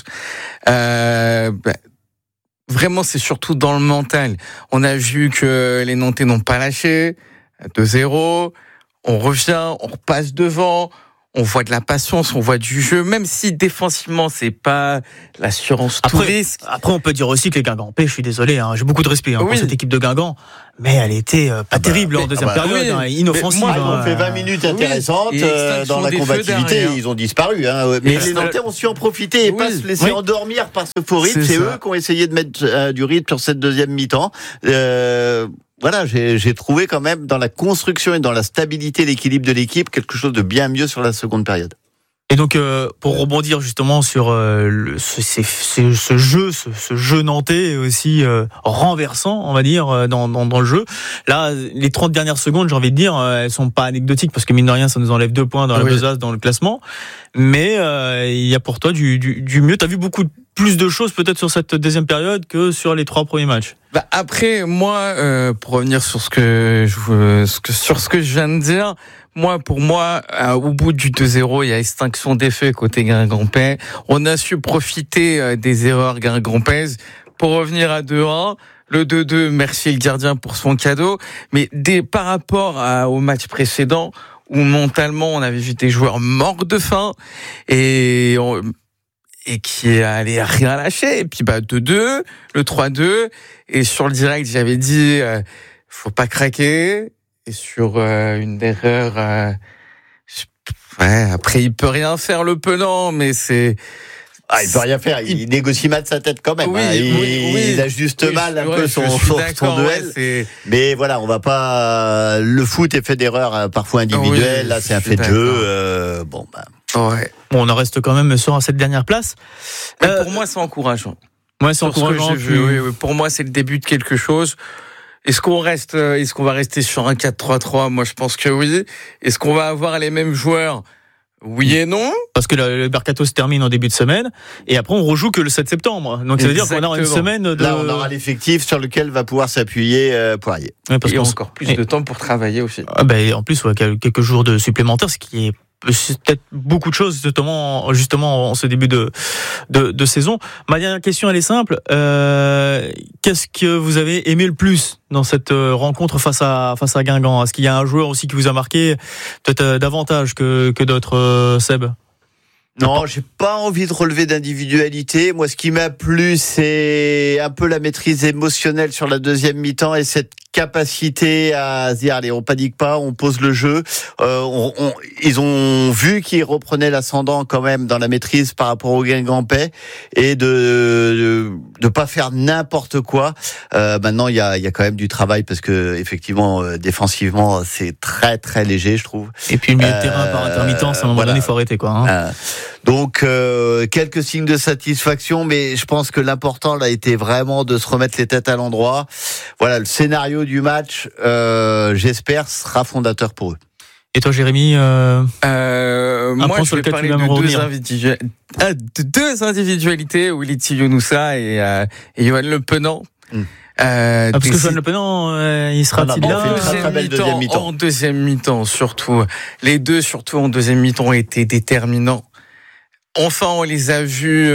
Vraiment, c'est surtout dans le mental. On a vu que les Nantais n'ont pas lâché. 2-0, on revient, on repasse devant. On voit de la patience, on voit du jeu, même si défensivement c'est pas l'assurance tout risque. Après, on peut dire aussi que les Guingampais, je suis désolé, j'ai beaucoup de respect pour cette équipe de Guingamp, mais elle était pas terrible en deuxième période, inoffensive. Ils ont fait 20 minutes intéressantes dans la combativité, ils ont disparu. Mais les Nantais ont su en profiter et pas se laisser endormir par ce faux rythme. C'est eux qui ont essayé de mettre du rythme sur cette deuxième mi-temps. Voilà, j'ai trouvé quand même dans la construction et dans la stabilité, l'équilibre de l'équipe, quelque chose de bien mieux sur la seconde période. Et donc, pour rebondir justement sur ce jeu nantais aussi renversant, on va dire, dans le jeu. Là, les 30 dernières secondes, j'ai envie de dire, elles sont pas anecdotiques parce que mine de rien, ça nous enlève 2 points dans la besace, dans le classement. Mais il y a pour toi du mieux. T'as vu beaucoup plus de choses peut-être sur cette deuxième période que sur les 3 premiers matchs. Après, moi, pour revenir sur ce que je viens de dire, pour moi, au bout du 2-0, il y a extinction des faits côté Guingampais. On a su profiter des erreurs guingampaises pour revenir à 2-1. Le 2-2, merci le gardien pour son cadeau. Mais par rapport au match précédent, où mentalement on avait vu des joueurs morts de faim et qui allaient rien lâcher. Et puis 2-2, le 3-2, et sur le direct j'avais dit faut pas craquer. Et sur une erreur, après il peut rien faire le Penant, mais c'est il peut rien faire. Il négocie mal de sa tête quand même. Il ajuste mal un peu son duel. Mais voilà, on va pas. Le foot est fait d'erreurs parfois individuelles. Là, c'est un fait de jeu. On en reste quand même sur cette dernière place. Pour moi, c'est encourageant. C'est encourageant. Pour moi, c'est le début de quelque chose. Est-ce qu'on va rester sur un 4-3-3? Moi, je pense que oui. Est-ce qu'on va avoir les mêmes joueurs? Oui et non. Parce que le mercato se termine en début de semaine et après on rejoue que le 7 septembre. Donc ça veut dire qu'on aura une semaine de... Là, on aura l'effectif sur lequel va pouvoir s'appuyer Poirier. Et encore plus de temps pour travailler aussi. En plus, quelques jours de supplémentaires, ce qui est peut-être beaucoup de choses justement en ce début de saison. Ma dernière question, elle est simple. Qu'est-ce que vous avez aimé le plus dans cette rencontre face à Guingamp? Est-ce qu'il y a un joueur aussi qui vous a marqué peut-être davantage que d'autres, Seb? Non, j'ai pas envie de relever d'individualité. Moi, ce qui m'a plu, c'est un peu la maîtrise émotionnelle sur la deuxième mi-temps et cette capacité à se dire, allez, on panique pas, on pose le jeu. Ils ont vu qu'ils reprenaient l'ascendant quand même dans la maîtrise par rapport au Guingampais et de pas faire n'importe quoi. Maintenant, il y a quand même du travail parce que effectivement, défensivement, c'est très très léger, je trouve. Et puis le milieu de terrain par intermittence, à un moment donné, il faut arrêter quoi. Donc quelques signes de satisfaction, mais je pense que l'important là a été vraiment de se remettre les têtes à l'endroit. Voilà, le scénario du match, j'espère, sera fondateur pour eux. Et toi, Jérémy, moi, je vais parler de deux individualités, Willy Younoussa et Yohan Le Penant. Parce que Yohan Le Penant, il sera-t-il là en deuxième mi-temps, surtout. Les deux, surtout en deuxième mi-temps, ont été déterminants. Enfin, on les a vus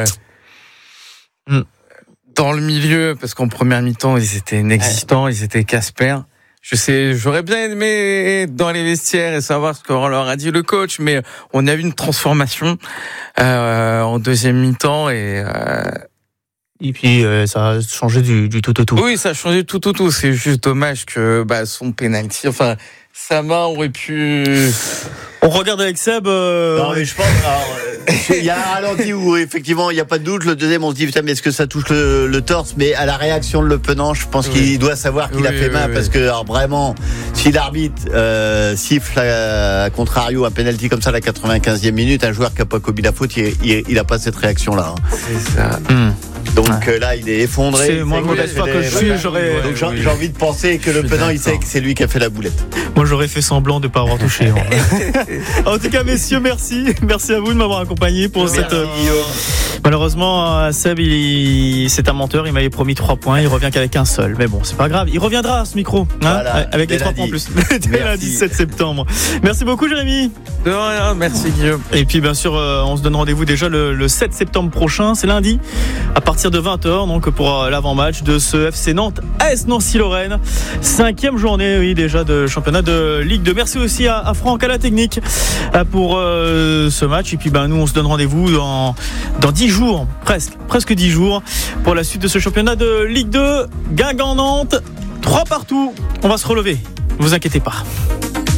dans le milieu, parce qu'en première mi-temps, ils étaient inexistants, ils étaient Casper. J'aurais bien aimé dans les vestiaires et savoir ce qu'on leur a dit le coach, mais on a eu une transformation en deuxième mi-temps et puis ça a changé du tout au tout. Oui, ça a changé du tout au tout. C'est juste dommage que son penalty, enfin sa main aurait pu. On regarde avec Seb. Non, mais je pense. Il y a un ralenti où effectivement il n'y a pas de doute. Le deuxième, on se dit putain, mais est-ce que ça touche le torse? Mais à la réaction de Le Penant, je pense qu'il doit savoir qu'il a fait main parce que alors, vraiment, si l'arbitre siffle à contrario un penalty comme ça à la 95e minute, un joueur qui n'a pas commis la faute, il n'a pas cette réaction-là. C'est ça. Donc là, il est effondré. C'est moi, mauvaise foi que je suis, j'aurais. Donc j'ai envie de penser que le Penant, il sait que c'est lui qui a fait la boulette. Moi, j'aurais fait semblant de ne pas avoir touché. En tout cas, messieurs, merci. Merci à vous de m'avoir accompagné pour cette. Malheureusement, Seb, c'est un menteur. Il m'avait promis 3 points. Il revient qu'avec un seul. Mais bon, c'est pas grave. Il reviendra à ce micro. Voilà, avec les 3 points en plus. Dès lundi 7 septembre. Merci beaucoup, Jérémy. De rien, merci Guillaume. Et puis, bien sûr, on se donne rendez-vous déjà le 7 septembre prochain. C'est lundi. À partir de 20h, donc pour l'avant-match de ce FC Nantes AS Nancy-Lorraine. 5e journée, oui, déjà de championnat de Ligue 2. Merci aussi à Franck à la technique pour ce match. Et puis nous, on se donne rendez-vous dans 10 jours, presque 10 jours, pour la suite de ce championnat de Ligue 2. Guingamp-Nantes, 3 partout. On va se relever, ne vous inquiétez pas.